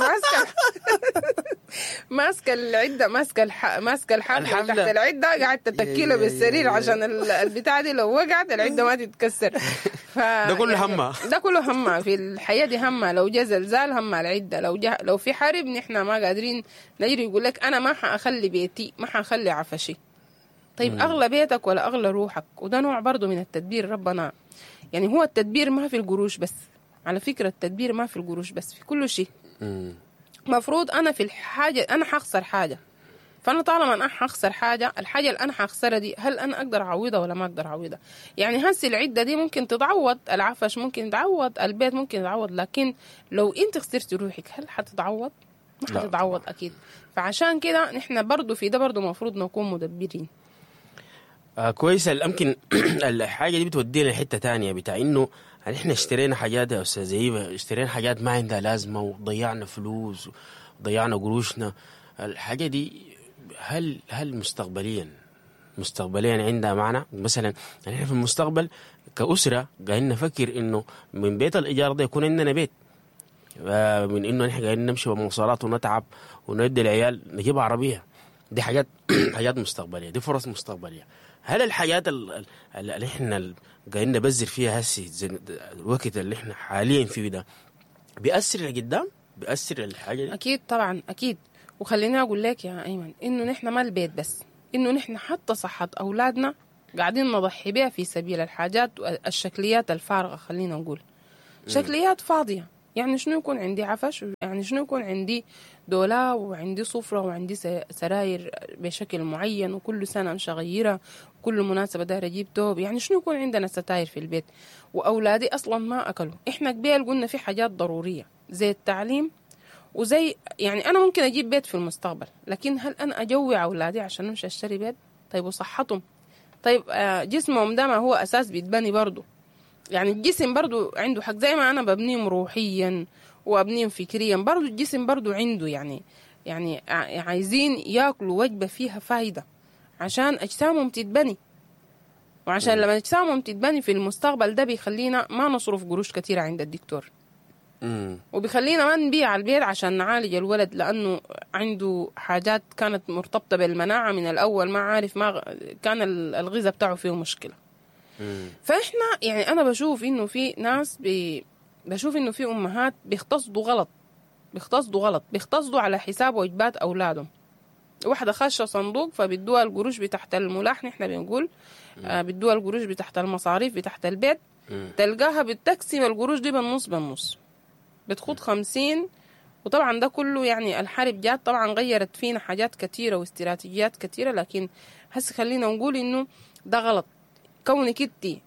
ماسكه العده ماسكه الحبل تحت العده قاعده تتكيله بالسرير عشان البتاع دي لو وقعت العده ما تتكسر. ده كله همه، ده كله همه في الحياه دي، همه لو جا زلزال همه العده، لو في حرب نحن ما قادرين نجري. يقول لك انا ما حاخلي بيتي، ما حاخلي عفشي. طيب أغلى بيتك ولا أغلى روحك؟ وده نوع برضو من التدبير. ربنا يعني هو التدبير ما في القروش بس، على فكرة التدبير ما في القروش بس، في كل شيء. مفروض أنا في الحاجة أنا حخسر حاجة، فأنا طالما أنا حخسر حاجة، الحاجة اللي أنا حخسرها دي هل أنا أقدر أعوضها ولا ما أقدر أعوضها؟ يعني هسي العدة دي ممكن تتعوض، العفش ممكن يتعوض، البيت ممكن يتعوض، لكن لو أنت خسرت روحك هل حتتعوض؟ ما حتتعوض أكيد. فعشان كده نحن برضو في ده برضو مفروض نكون مدبرين. كويس. يمكن الحاجة دي بتودينا لحتة تانية بتاع إنه احنا اشترينا حاجات يا أستاذ زيبة، اشترينا حاجات ما عندها لازمة وضيعنا فلوس وضيعنا قروشنا. الحاجة دي هل مستقبليا عندها معنى؟ مثلا احنا في المستقبل كأسرة قاعدين نفكر إنه من بيت الإيجار ده يكون عندنا بيت، من إنه نحن قاعدين نمشي بمواصلات ونتعب وندي العيال نجيب عربية. دي حاجات مستقبلية، دي فرص مستقبلية. هل الحياة اللي احنا قاعدين نبذر فيها هسي الوقت اللي احنا حاليا فيه ده بيأثر لقدام؟ بيأثر الحاجة دي؟ أكيد طبعا أكيد. وخليني أقول لك يا أيمن إنه نحن ما البيت بس، إنه نحن حتى صحة أولادنا قاعدين نضحي بها في سبيل الحاجات الشكليات الفارغة. خلينا نقول شكليات فاضية. يعني شنو يكون عندي عفش، يعني شنو يكون عندي دولاب وعندي صفرة وعندي سراير بشكل معين وكل سنة مش أغيرها، كل مناسبة داير أجيب توب. يعني شنو يكون عندنا ستاير في البيت وأولادي أصلا ما أكلوا. إحنا قبل قلنا في حاجات ضرورية زي التعليم وزي يعني أنا ممكن أجيب بيت في المستقبل، لكن هل أنا أجوع أولادي عشان أمشي أشتري بيت؟ طيب وصحتهم؟ طيب جسمهم ده ما هو أساس بيتبني برضو. يعني الجسم برضو عنده حق، زي ما أنا ببنيهم روحيا وأبنيهم فكريا برضو الجسم برضو عنده يعني عايزين ياكلوا وجبة فيها فايدة عشان أجسامهم تتبني. وعشان لما أجسامهم تتبني في المستقبل ده بيخلينا ما نصرف قروش كتيرة عند الدكتور، وبيخلينا ما نبيع البيت عشان نعالج الولد لأنه عنده حاجات كانت مرتبطة بالمناعة من الأول، ما عارف ما كان الغذاء بتاعه فيه مشكلة. فإحنا يعني أنا بشوف إنه في ناس بشوف إنه في أمهات بيختصدوا غلط بيختصدوا على حساب وجبات أولادهم. واحدة خاشة صندوق فبيدوها القروش بتحت الملاح، نحن بنقول بيدوها القروش بتحت المصاريف بتحت البيت. تلقاها بتقسم القروش دي بالنص بتخوض 50. وطبعا ده كله يعني الحرب جات طبعا غيرت فينا حاجات كتيرة واستراتيجيات كتيرة، لكن هسه خلينا نقول إنه ده غلط. كونك انتي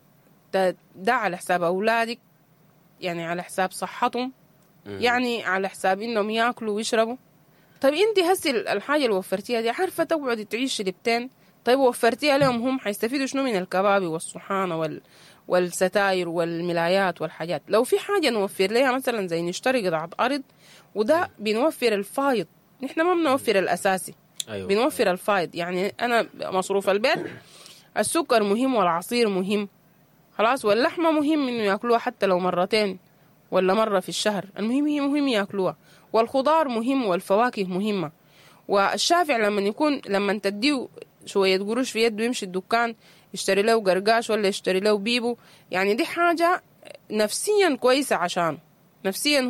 ده على حساب أولادك، يعني على حساب صحتهم، يعني على حساب إنهم يأكلوا ويشربوا. طيب انتي هسي الحاجة اللي وفرتيها دي عارفة تقعد تعيش شربتين، طيب وفرتيها لهم هم حيستفيدوا شنو من الكبابي والصحانة والستاير والملايات والحاجات؟ لو في حاجة نوفر لها مثلا زي نشتري قطعة أرض، وده بنوفر الفايض. نحن ما بنوفر الأساسي. أيوة. بنوفر الفايض. يعني أنا مصروف البيت السكر مهم والعصير مهم خلاص، واللحمة مهم إنه يأكلوها حتى لو مرتين ولا مرة في الشهر، المهم هي مهم يأكلوها. والخضار مهم والفواكه مهمة. والشافع لما تديه شوية قروش في يده يمشي الدكان يشتري له قرقاش ولا يشتري له بيبو، يعني دي حاجة نفسيا كويسة عشان نفسيا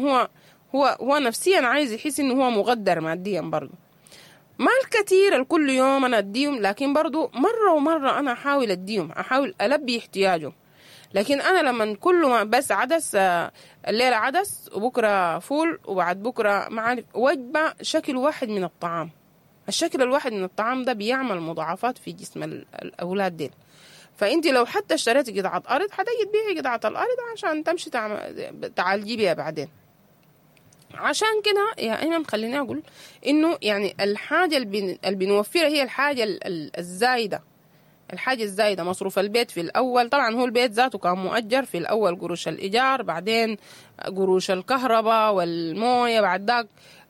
هو نفسيا عايز يحس إنه هو مقدر ماديا برضو. ما الكثير الكل يوم أنا أديهم، لكن برضو مرة ومرة أنا أحاول أديهم، أحاول ألبي احتياجهم. لكن أنا لما كل ما بس عدس الليلة عدس وبكرة فول وبعد بكرة ما عارف وجبة شكل واحد من الطعام، الشكل الواحد من الطعام ده بيعمل مضاعفات في جسم الأولاد دي. فأنت لو حتى اشتريتي قطعة أرض هتيجي تبيعي قطعة الأرض عشان تمشي تعالجي بيها بعدين. عشان كده يا أيمن خليني أقول إنه يعني الحاجة اللي بنوفرها هي الحاجة الزايدة. الحاجة الزايدة مصروف البيت في الأول، طبعا هو البيت ذاته كان مؤجر في الأول قروش الإيجار، بعدين قروش الكهرباء والموية، بعد ذاك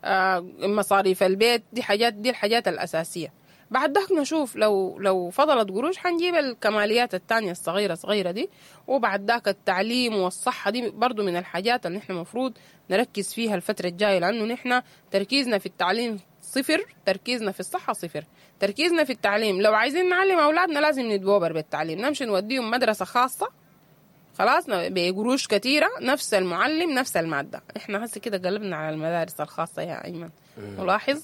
مصاريف البيت. دي الحاجات الأساسية. بعد ذاك نشوف لو فضلت قروش حنجيب الكماليات التانية الصغيرة دي. وبعد ذاك التعليم والصحة دي برضو من الحاجات اللي نحن مفروض نركز فيها الفترة الجاية، لأنه نحن تركيزنا في التعليم صفر، تركيزنا في الصحة صفر. تركيزنا في التعليم لو عايزين نعلم أولادنا لازم ندوبر بالتعليم، نمشي نوديهم مدرسة خاصة خلاص بقروش كتيرة، نفس المعلم نفس المادة. احنا هسه كده قلبنا على المدارس الخاصة يا أيمن ملاحظ.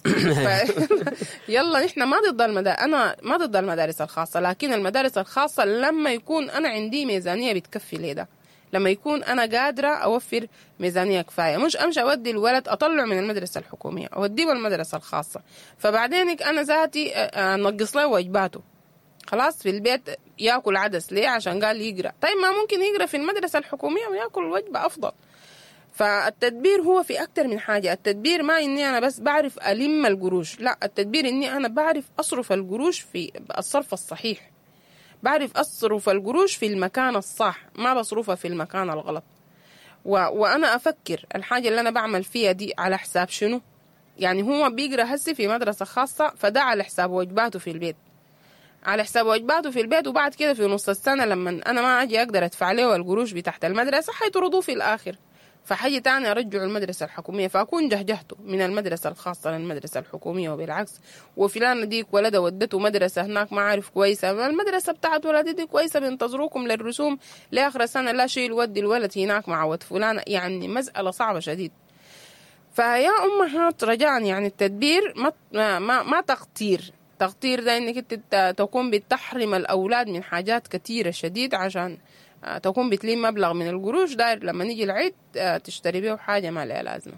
يلا نحن أنا ما ضد المدارس الخاصة، لكن المدارس الخاصة لما يكون أنا عندي ميزانية بتكفي لي ده، لما يكون أنا قادرة أوفر ميزانية كفاية، مش أمشي أودي الولد أطلع من المدرسة الحكومية أوديه المدرسة الخاصة، فبعدين أنا ذاتي نقص له واجباته خلاص في البيت يأكل عدس ليه عشان قال يقرأ. طيب ما ممكن يقرأ في المدرسة الحكومية ويأكل وجبة أفضل. فالتدبير هو في أكتر من حاجة. التدبير ما إني أنا بس بعرف ألم القروش، لا، التدبير إني أنا بعرف أصرف القروش في الصرف الصحيح، بعرف أصرف القروش في المكان الصح، ما بصرفها في المكان الغلط. وأنا أفكر الحاجة اللي أنا بعمل فيها دي على حساب شنو. يعني هو بيقرأ هسي في مدرسة خاصة، فده على حساب واجباته في البيت، على حساب واجباته في البيت، وبعد كده في نص السنة لما أنا ما أجي أقدر أدفع له القروش بتاعت المدرسة حيطردوه في الآخر، فحاجة تاني أرجعه المدرسة الحكومية، فأكون جهجهته من المدرسة الخاصة للمدرسة الحكومية وبالعكس. وفلان ديك ولده ودته مدرسة هناك ما عارف كويسة، المدرسة بتاعت ولدي دي كويسة، بينتظروكم للرسوم لآخر السنة، لا شيء ودي الولد هناك مع ود فلان، يعني مسألة صعبة شديد. فيا أمهات رجاء يعني التدبير ما تقطير ده إنك انت تكون بتحرم الأولاد من حاجات كتيرة شديد عشان تكون بتلين مبلغ من القروش داير لما نيجي العيد تشتري بيه حاجة ما لها لازمة.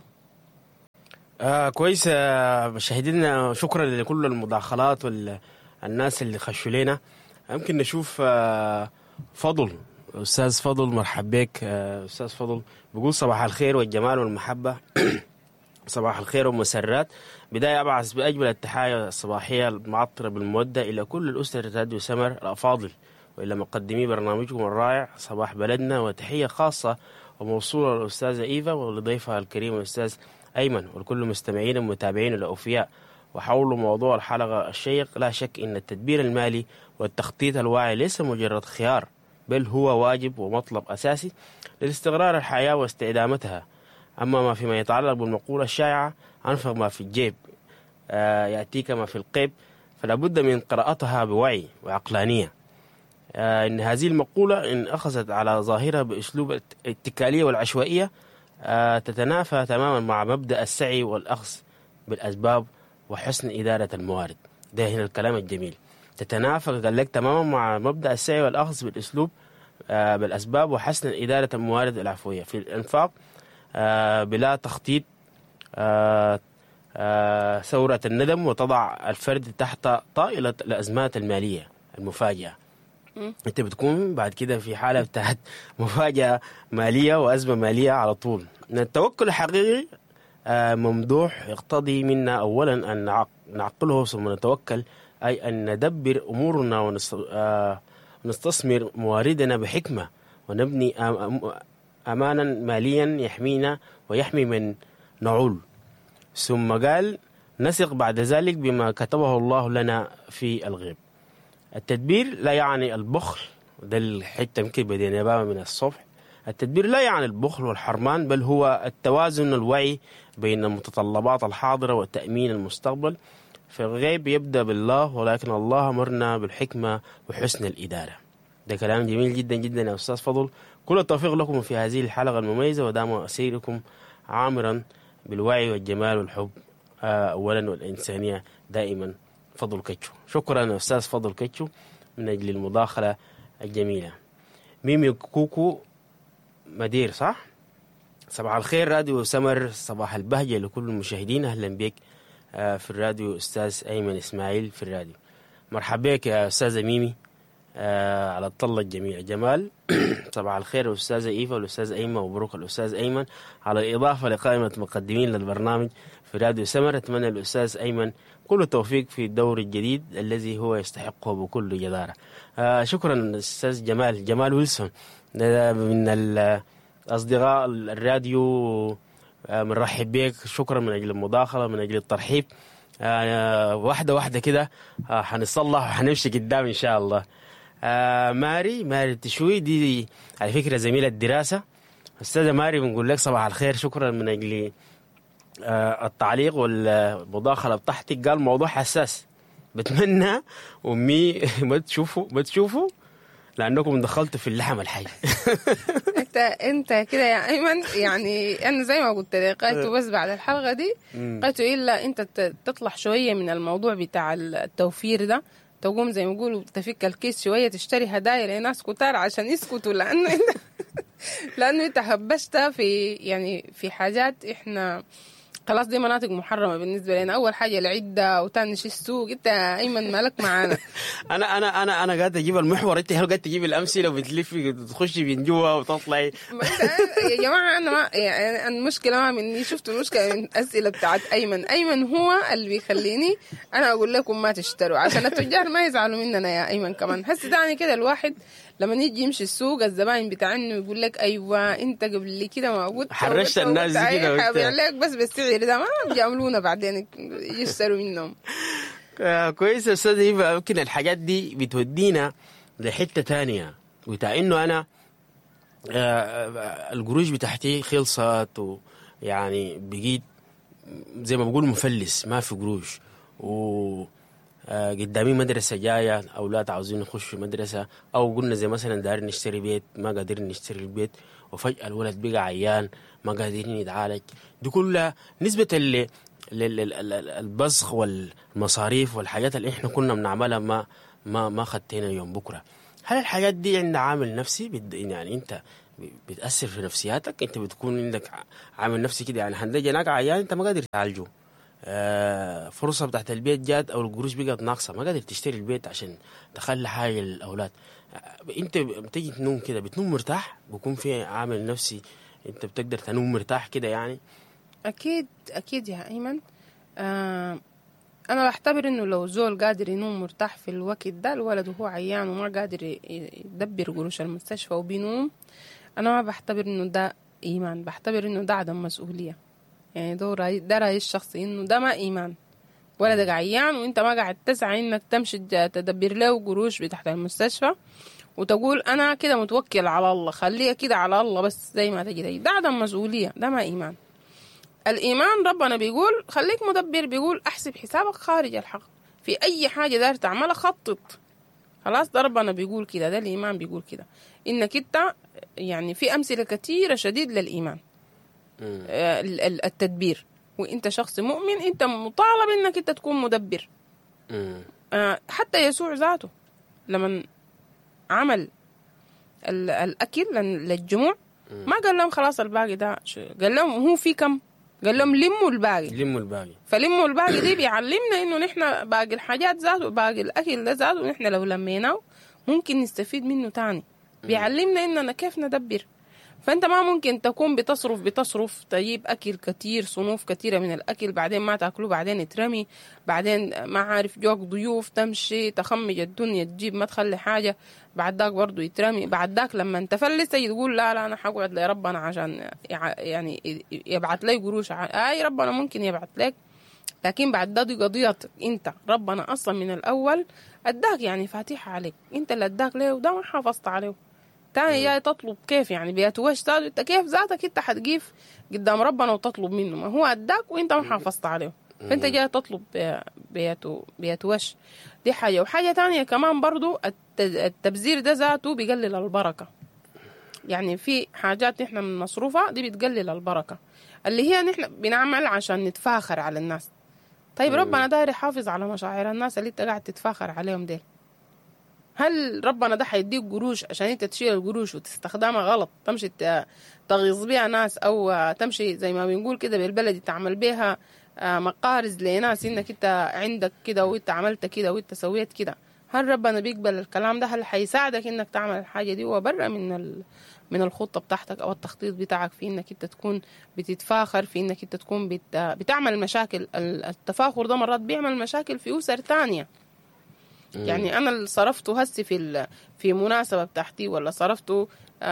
كويس. مشاهدينا شكرا لكل المداخلات والناس اللي خشوا لنا. يمكن نشوف فضل، أستاذ فضل، مرحب بك. أستاذ فضل بيقول صباح الخير والجمال والمحبة. صباح الخير والمسرات. بداية أبعث بأجمل التحايا الصباحية المعطرة بالمودة إلى كل الأسرة راديو سمر الأفاضل، وإلى مقدمي برنامجكم الرائع صباح بلدنا، وتحية خاصة وموصولة للأستاذة إيفا ولضيفها الكريم الأستاذ أيمن ولكل مستمعين ومتابعين الأوفياء. وحول موضوع الحلقة الشيق، لا شك أن التدبير المالي والتخطيط الواعي ليس مجرد خيار، بل هو واجب ومطلب أساسي لاستقرار الحياة واستدامتها. أما ما فيما يتعلق بالمقولة الشائعة أنفق ما في الجيب يأتيك ما في القيب، فلا بد من قراءتها بوعي وعقلانية. إن هذه المقولة إن أخذت على ظاهرها بأسلوب الاتكالية والعشوائية تتنافى تماما مع مبدأ السعي والأخذ بالأسباب وحسن إدارة الموارد. ده هنا الكلام الجميل. تتنافى قال لك تماما مع مبدأ السعي والأخذ بالأسلوب بالأسباب وحسن إدارة الموارد العفوية في الإنفاق بلا تخطيط، ثورة الندم، وتضع الفرد تحت طائلة الأزمات المالية المفاجئة. انت بتكون بعد كده في حالة بتاعت مفاجأة مالية وأزمة مالية على طول. التوكل الحقيقي ممدوح يقتضي منا أولا أن نعقله ثم نتوكل، أي أن ندبر أمورنا ونستثمر مواردنا بحكمة، ونبني أمانا ماليا يحمينا ويحمي من نعول. ثم قال نثق بعد ذلك بما كتبه الله لنا في الغيب. التدبير لا يعني البخل، ده الحتة يمكن بدينا بها من الصبح. التدبير لا يعني البخل والحرمان، بل هو التوازن الوعي بين المتطلبات الحاضرة وتأمين المستقبل. في الغيب يبدأ بالله، ولكن الله أمرنا بالحكمة وحسن الإدارة. ده كلام جميل جدا جدا يا أستاذ فضل. كل التوفيق لكم في هذه الحلقة المميزة، ودام أسيركم عامرا بالوعي والجمال والحب أولا والإنسانية دائما. فضل كتشو. شكرا أستاذ فضل كتشو من أجل المداخلة الجميلة. ميمي كوكو مدير، صح؟ صباح الخير راديو سمر، صباح البهجة لكل المشاهدين. أهلا بك في الراديو أستاذ أيمن إسماعيل في الراديو. مرحبا بك يا أستاذة ميمي على الطلة الجميلة. جمال صباح الخير الأستاذة إيفا والأستاذ أيمن، ومبروك الأستاذ أيمن على الإضافة لقائمة مقدمين للبرنامج في راديو سمر. أتمنى الأستاذ أيمن كل التوفيق في الدور الجديد الذي هو يستحقه بكل جدارة. شكرا أستاذ جمال ويلسون من الأصدقاء الراديو. بنرحب بك. شكرا من أجل المداخلة، من أجل الترحيب. واحدة واحدة كده حنصلح وحنمشي قدام إن شاء الله. ماري التشوي دي على فكرة زميلة دراسة. أستاذة ماري بنقول لك صباح الخير. شكرا من أجل التعليق والمداخلة بتاعتك. قال موضوع حساس، بتمنى أمي ما تشوفوا لأنكم دخلتوا في اللحم الحي. انت كده يا ايمن، يعني انا زي ما قلت لك قلت بس بعد الحلقه دي قلت الا انت تطلع شويه من الموضوع بتاع التوفير ده، تقوم زي ما يقولوا تفك الكيس شويه، تشتري هدايا لناس كتار عشان يسكتوا، لانه انت هبشتها في يعني في حاجات احنا خلاص دي مناطق محرمة بالنسبة لنا. أول حاجة العدة وتاني شي السوق. أنت أيمن مالك معانا؟ انا قاعد اجيب المحور، انت قاعد تجيب الامثله وبتلفي تخشي من جوا وتطلعي. يا جماعة أنا ما يعني المشكلة ما مني، شفتوا المشكلة من الأسئلة بتاعت أيمن هو اللي بيخليني أنا أقول لكم ما تشتروا عشان التجار ما يزعلوا مننا يا أيمن. كمان حس دعني كده الواحد لما يجي يمشي السوق الزباين بتاعنا يقول لك أيوة أنت قبل كده ما قلت حرشت الناس دي كده حابيع لك بس بالسعر ده، ما بيعملونا بعدين يشتروا منهم. كويس يا استاذ هبه. يمكن الحاجات دي بتودينا لحته تانية بتاع انه انا القروش بتاعتي خلصت، ويعني بقيت زي ما بقول مفلس، ما في قروش، و قدامي مدرسة جاية، أولاد عاوزين نخش مدرسة، أو قلنا زي مثلا دايرين نشتري بيت ما قادرين نشتري البيت، وفجأة الولد بقى عيان ما قادرين يتعالج. دي كلها نسبة البزخ والمصاريف والحاجات اللي احنا كنا بنعملها ما خدتنا يوم بكرة. هل الحاجات دي عندها عامل نفسي؟ يعني انت بتأثر في نفسياتك؟ انت بتكون عندك عامل نفسي كده، يعني هندجي هناك عيان انت ما قادر تعالجه، فرصة بتاعت البيت جات او القروش بقت ناقصة، ما قادر تشتري البيت عشان تخلي حاجة للأولاد. انت بتيجي تنوم كده بتنوم مرتاح؟ بيكون في عامل نفسي انت بتقدر تنوم مرتاح كده يعني؟ أكيد يا أيمن. أنا بعتبر إنه لو زول قادر ينوم مرتاح في الوقت ده، الولد وهو عيان وما قادر يدبر قروش المستشفى وبينوم، أنا ما بعتبر إنه ده إيمان، بعتبر إنه ده عدم مسؤولية. يعني ده رأيي الشخصي، إنه ده ما إيمان. ولدك عيان وإنت ما قاعد تسعى إنك تمشي تدبر له قروش بتاعت المستشفى وتقول أنا كده متوكل على الله، خليها كده على الله بس زي ما تجي. ده عدم مسؤولية، ده ما إيمان. الإيمان ربنا بيقول خليك مدبر، بيقول أحسب حسابك خارج الحق، في أي حاجة دار تعملها خطط. خلاص ده ربنا بيقول كده، ده الإيمان بيقول كده. إنك أنت يعني في أمثلة كثيرة شديد للإيمان. التدبير، وإنت شخص مؤمن أنت مطالب إنك أنت تكون مدبر. حتى يسوع ذاته لما عمل الأكل للجموع ما قال لهم خلاص الباقي ده، قال لهم هو في كم؟ قال لهم لموا الباقي. فلموا الباقي دي بيعلمنا انه نحن باقي الحاجات ذاته، باقي الاكل ده ذاته نحن لو لميناه ممكن نستفيد منه تاني. بيعلمنا اننا كيف ندبر. فانت ما ممكن تكون بتصرف تجيب اكل كتير، صنوف كتيرة من الاكل، بعدين ما تاكلوه، بعدين يترمي، بعدين ما عارف جوك ضيوف تمشي تخمج الدنيا تجيب ما تخلي حاجة، بعد داك برضو يترمي، بعد داك لما انت فلس تقول لا انا حقعد لربنا عشان يعني يبعت لي قروش. اي ربنا ممكن يبعت لك، لكن بعد ده دي قضيتك انت. ربنا اصلا من الاول اداك يعني فاتحة عليك، انت اللي اداك ليه وده ما حافظت عليه. تاني جاي تطلب كيف يعني بيتوش ذاته، انت كيف ذاتك انت حتقيف قدام ربنا وتطلب منه؟ ما هو اداك وانت ما حافظت عليه، فانت جاي تطلب بيتوش. دي حاجة. وحاجة تانية كمان برضو التبذير ده ذاته بيقلل البركة. يعني في حاجات نحن من مصروفها دي بتقلل البركة، اللي هي نحن بنعمل عشان نتفاخر على الناس. طيب ربنا داير يحافظ على مشاعر الناس اللي انت قاعد تتفاخر عليهم دي. هل ربنا ده حيديك قروش عشان انت تشيل القروش وتستخدمها غلط، تمشي تغيظ بيها ناس، او تمشي زي ما بنقول كده بالبلدي تعمل بيها مقارز لناس انك انت عندك كده وانت عملت كده وانت سويت كده؟ هل ربنا بيقبل الكلام ده؟ هل حيساعدك انك تعمل الحاجة دي؟ وبرا من الخطة بتاعتك او التخطيط بتاعك في انك انت تكون بتتفاخر، في انك انت تكون بتعمل مشاكل. التفاخر ده مرات بيعمل مشاكل في أسر تانية. يعني انا اللي صرفته هسي في مناسبه بتاعتي، ولا صرفته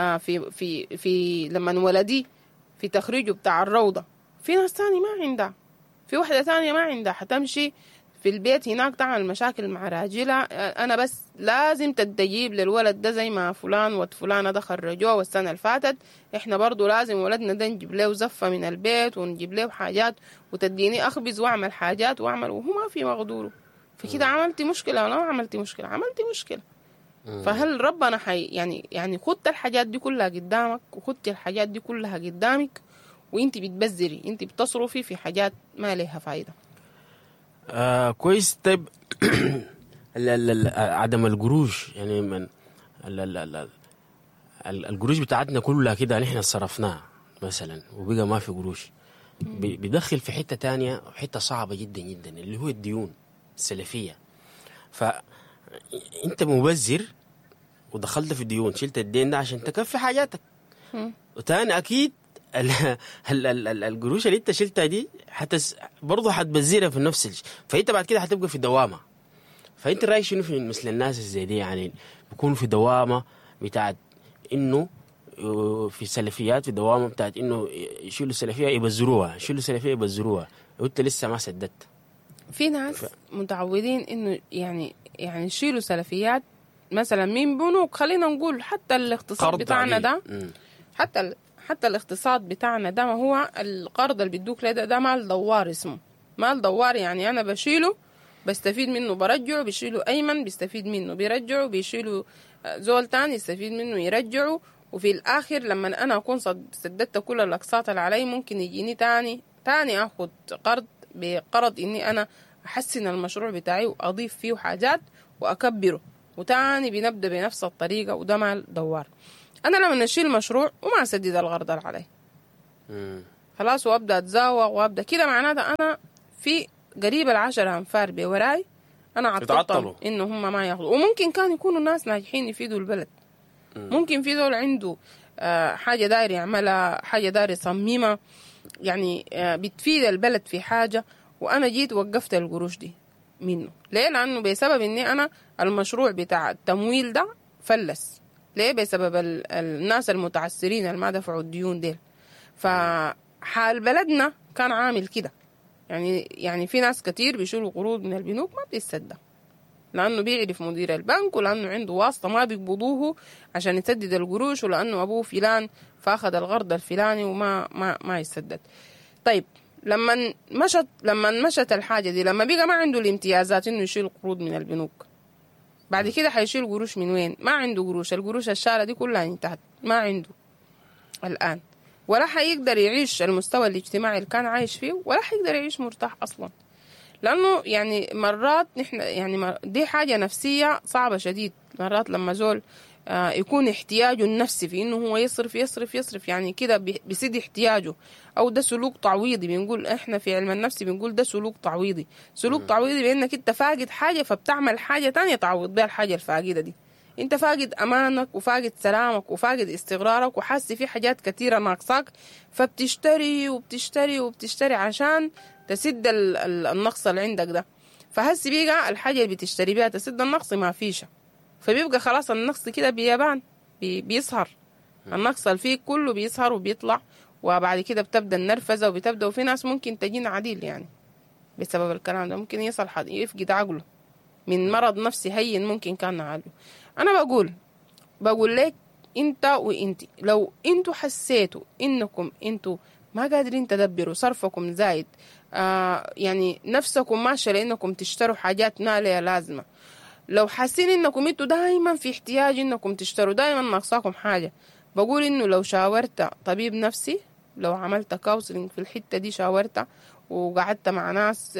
في لما ولدي في تخريجه بتاع الروضه، في ناس تاني ما عندها، في وحده تانية ما عندها، حتمشي في البيت هناك تعمل مشاكل مع راجلها. انا بس لازم تجيب للولد ده زي ما فلان وفلانه ده خرجوه والسنه اللي فاتت، احنا برضو لازم ولدنا ده نجيب له زفه من البيت ونجيب له حاجات، وتديني اخبز واعمل حاجات واعمل، وهو ما في مقدوره. فكده عملتي مشكلة ولا ما عملتي مشكلة؟ عملتي مشكلة. فهل ربنا يعني خدت الحاجات دي كلها قدامك، وخدت الحاجات دي كلها قدامك وانت بتبذري، انت بتصرفي في حاجات ما لها فايدة. كويس. طيب عدم القروش، يعني من القروش بتاعتنا كلها كده نحن صرفناها مثلا وبقى ما في قروش. بيدخل في حته تانية، حته صعبه جدا جدا، اللي هو الديون السلفيه. فانت مبذر ودخلت في الديون، شلت الدين ده عشان تكفي حاجاتك. وتاني اكيد القروش اللي انت شلتها دي برضه حتبذرها في نفس الشيء، فانت بعد كده حتبقى في دوامه. فانت رايك شنو في مثل الناس زي دي؟ يعني بيكونوا في دوامه بتاعت انه في السلفيات، في دوامه بتاعت انه يشيلوا السلفيه يبذروها، يشيلوا السلفيه يبذروها، وانت لسه ما سددت. في ناس متعودين انه يعني يشيلوا سلفيات مثلا من بنوك، خلينا نقول حتى الاقتصاد بتاعنا ده، حتى الاقتصاد بتاعنا ده، ما هو القرض اللي بيدوك ده مال دوار، اسمه مال دوار. يعني انا بشيله بستفيد منه برجعه، بيشيله ايمن بيستفيد منه بيرجعه، بيشيله زول تاني يستفيد منه يرجعه، وفي الاخر لما انا اكون سددت كل الاقساط اللي علي ممكن يجيني تاني اخد قرض بقرض اني انا احسن المشروع بتاعي واضيف فيه حاجات واكبره، وتاني بنبدا بنفس الطريقه، وده مال دوار. انا لما اشيل مشروع وما اسدد القرض اللي علي خلاص، وابدا اتزاوغ وابدا كده، معناتها انا في قريب 10 أنفار بوراي انا عطلتهم انه هم ما ياخذوا. وممكن كان يكونوا ناس ناجحين يفيدوا البلد، ممكن في دول عنده حاجه داير يعملها، حاجه داير يصممها، يعني بتفيد البلد في حاجه، وانا جيت وقفت القروش دي منه. ليه؟ لانه بسبب اني انا المشروع بتاع التمويل ده فلس. ليه؟ بسبب الناس المتعسرين اللي ما دفعوا الديون ديل. فحال بلدنا كان عامل كده، يعني في ناس كتير بيشيلوا قروض من البنوك ما بيسدد، لانه بيعرف مدير البنك، ولانه عنده واسطه ما بيقبضوه عشان يسدد القروش، ولانه ابوه فلان فاخذ القرض الفلاني وما ما يسدد. طيب لما مشت الحاجه دي، لما بقى ما عنده الامتيازات انه يشيل قروض من البنوك، بعد كده حيشيل قروش من وين؟ ما عنده قروش، القروش الشارة دي كلها انتهت، ما عنده الآن، ولا حيقدر يعيش المستوى الاجتماعي اللي كان عايش فيه، ولا حيقدر يعيش مرتاح أصلا. لأنه يعني مرات نحن يعني دي حاجة نفسية صعبة شديد. مرات لما زول يكون احتياجه النفسي في انه هو يصرف يصرف يصرف، يعني كده بيسد احتياجه، او ده سلوك تعويضي. بنقول احنا في علم النفس بنقول ده سلوك تعويضي. سلوك تعويضي بانك انت فاقد حاجة فبتعمل حاجة تانية تعوض بها الحاجة الفاقدة دي. انت فاقد امانك وفاقد سلامك وفاقد استقرارك وحاسس في حاجات كتيرة ناقصاك، فبتشتري وبتشتري وبتشتري عشان تسد النقص اللي عندك ده. فهسي بيقى الحاجة اللي بتشتري بيها تسد النقص ما فيش، فبيبقى خلاص النقص كده بيبان بيظهر، النقص اللي فيه كله بيظهر وبيطلع، وبعد كده بتبدا النرفزه وبتبدا. وفي ناس ممكن تجين عديل يعني بسبب الكلام ده، ممكن يصل حد يفقد عقله من مرض نفسي هين ممكن كان نعالجه. انا بقول لك انت وانتي، لو انتوا حسيتوا انكم انتوا ما قادرين تدبروا، صرفكم زايد، يعني نفسكم ماشيه لانكم تشتروا حاجات ما لها لازمه، لو حاسين انكم انتوا دايما في احتياج انكم تشتروا، دايما ناقصاكم حاجه، بقول انه لو شاورت طبيب نفسي، لو عملت كاونسلنج في الحته دي، شاورت وقعدت مع ناس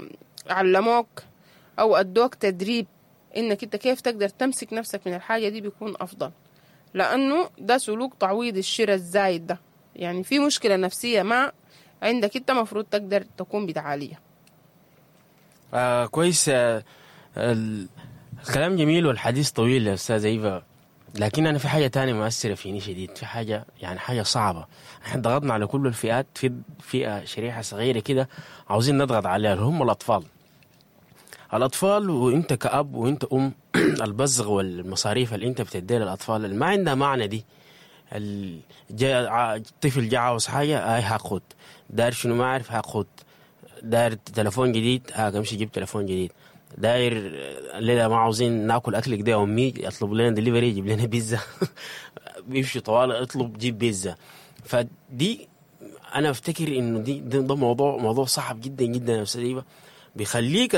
علموك او ادوك تدريب انك انت كيف تقدر تمسك نفسك من الحاجه دي، بيكون افضل. لانه ده سلوك تعويض الشراء الزايد ده، يعني في مشكله نفسيه ما عندك انت مفروض تقدر تكون بتعاليها. كويس. الكلام جميل والحديث طويل يا أستاذ إيفا، لكن أنا في حاجة تانية مؤثرة فيني شديد، في حاجة يعني حاجة صعبة. احنا ضغطنا على كل الفئات، في فئة شريحة صغيرة كده عاوزين نضغط عليها، هم الأطفال. وإنت كأب وإنت أم البزغ والمصاريف اللي إنت بتديها للأطفال اللي ما عندها معنى دي. الطفل جا عاوز حاجة هاخد، داير شنو ما عارف هاخد، داير تلفون جديد امشي جيب تلفون جديد، داير الليلة ما عاوزين ناكل أكل كده، أمي يطلب لنا دليفري يجيب لنا بيتزا بيمشي طوال اطلب جيب بيتزا. فدي أنا أفتكر إنه ده موضوع صعب جدا جدا يا أستاذ إيفا، بيخليك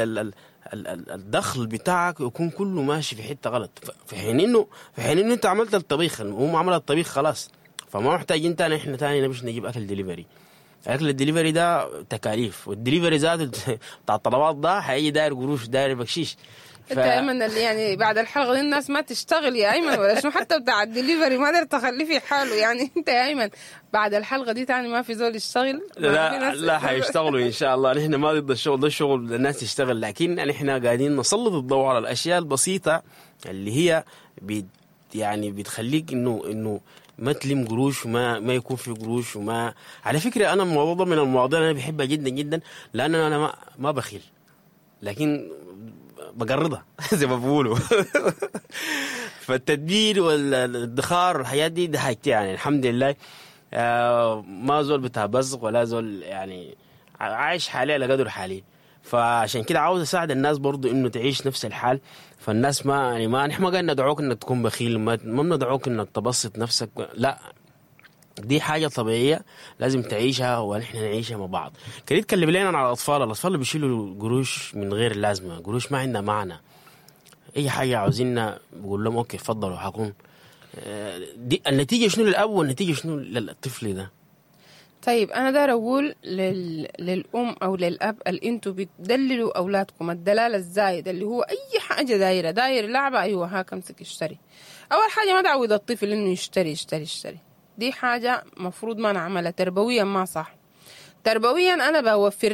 الدخل بتاعك يكون كله ماشي في حتة غلط. في حين إنه أنت عملت الطبيخ، هم عمل الطبيخ خلاص، فما محتاجين إحنا تاني نجيب أكل دليفري. اكل الدليفري ده تكاليف، والدليفري ذاته بتاع الطلبات ده حيجي داير قروش داير بكشيش. انت يا ايمن اللي يعني بعد الحلقه دي الناس ما تشتغل يا ايمن ولا شنو؟ حتى بتاع الدليفري ما قدر تخليه في حاله يعني. انت يا ايمن بعد الحلقه دي تاني ما في زول يشتغل؟ لا حيشتغلوا ان شاء الله. نحن ما ضد الشغل، ده الشغل الناس تشتغل، لكن نحن قاعدين نسلط الضوء على الاشياء البسيطه اللي هي يعني بتخليك انه ما تلم قروش وما يكون في قروش. وما على فكره انا الموضوع ده من المواضيع اللي انا بحبها جدا جدا، لان انا ما بخيل، لكن بقرضها زي ما بقولوا. فالتدبير والادخار والحياة دي ده حاجتي يعني الحمد لله. ما زول بتاع بزق ولا زول يعني عايش حالي على قدر حالي. فعشان كده عاوز اساعد الناس برضو انه تعيش نفس الحال. فالناس ما نحن ما قاعد ندعوك انك تكون بخيل، ما ندعوك انك تبسط نفسك، لا، دي حاجة طبيعية لازم تعيشها ونحن نعيشها مع بعض. كده يتكلم لنا عن الأطفال اللي بيشيلوا قروش من غير لازمة، قروش ما عندها معنى. أي حاجة عاوزيننا بقول لهم أوكي فضلوا حكون. دي النتيجة شنو للأب والنتيجة شنو للطفل ده؟ طيب أنا داير أقول للأم أو للأب اللي أنتوا بتدللوا أولادكم الدلالة الزايدة اللي هو أي حاجة داير لعبة، أيوة هاك امسك اشتري. أول حاجة ما تعود الطفل إنه يشتري. دي حاجة مفروض ما نعملها تربويا، ما صح. تربويا أنا بوفر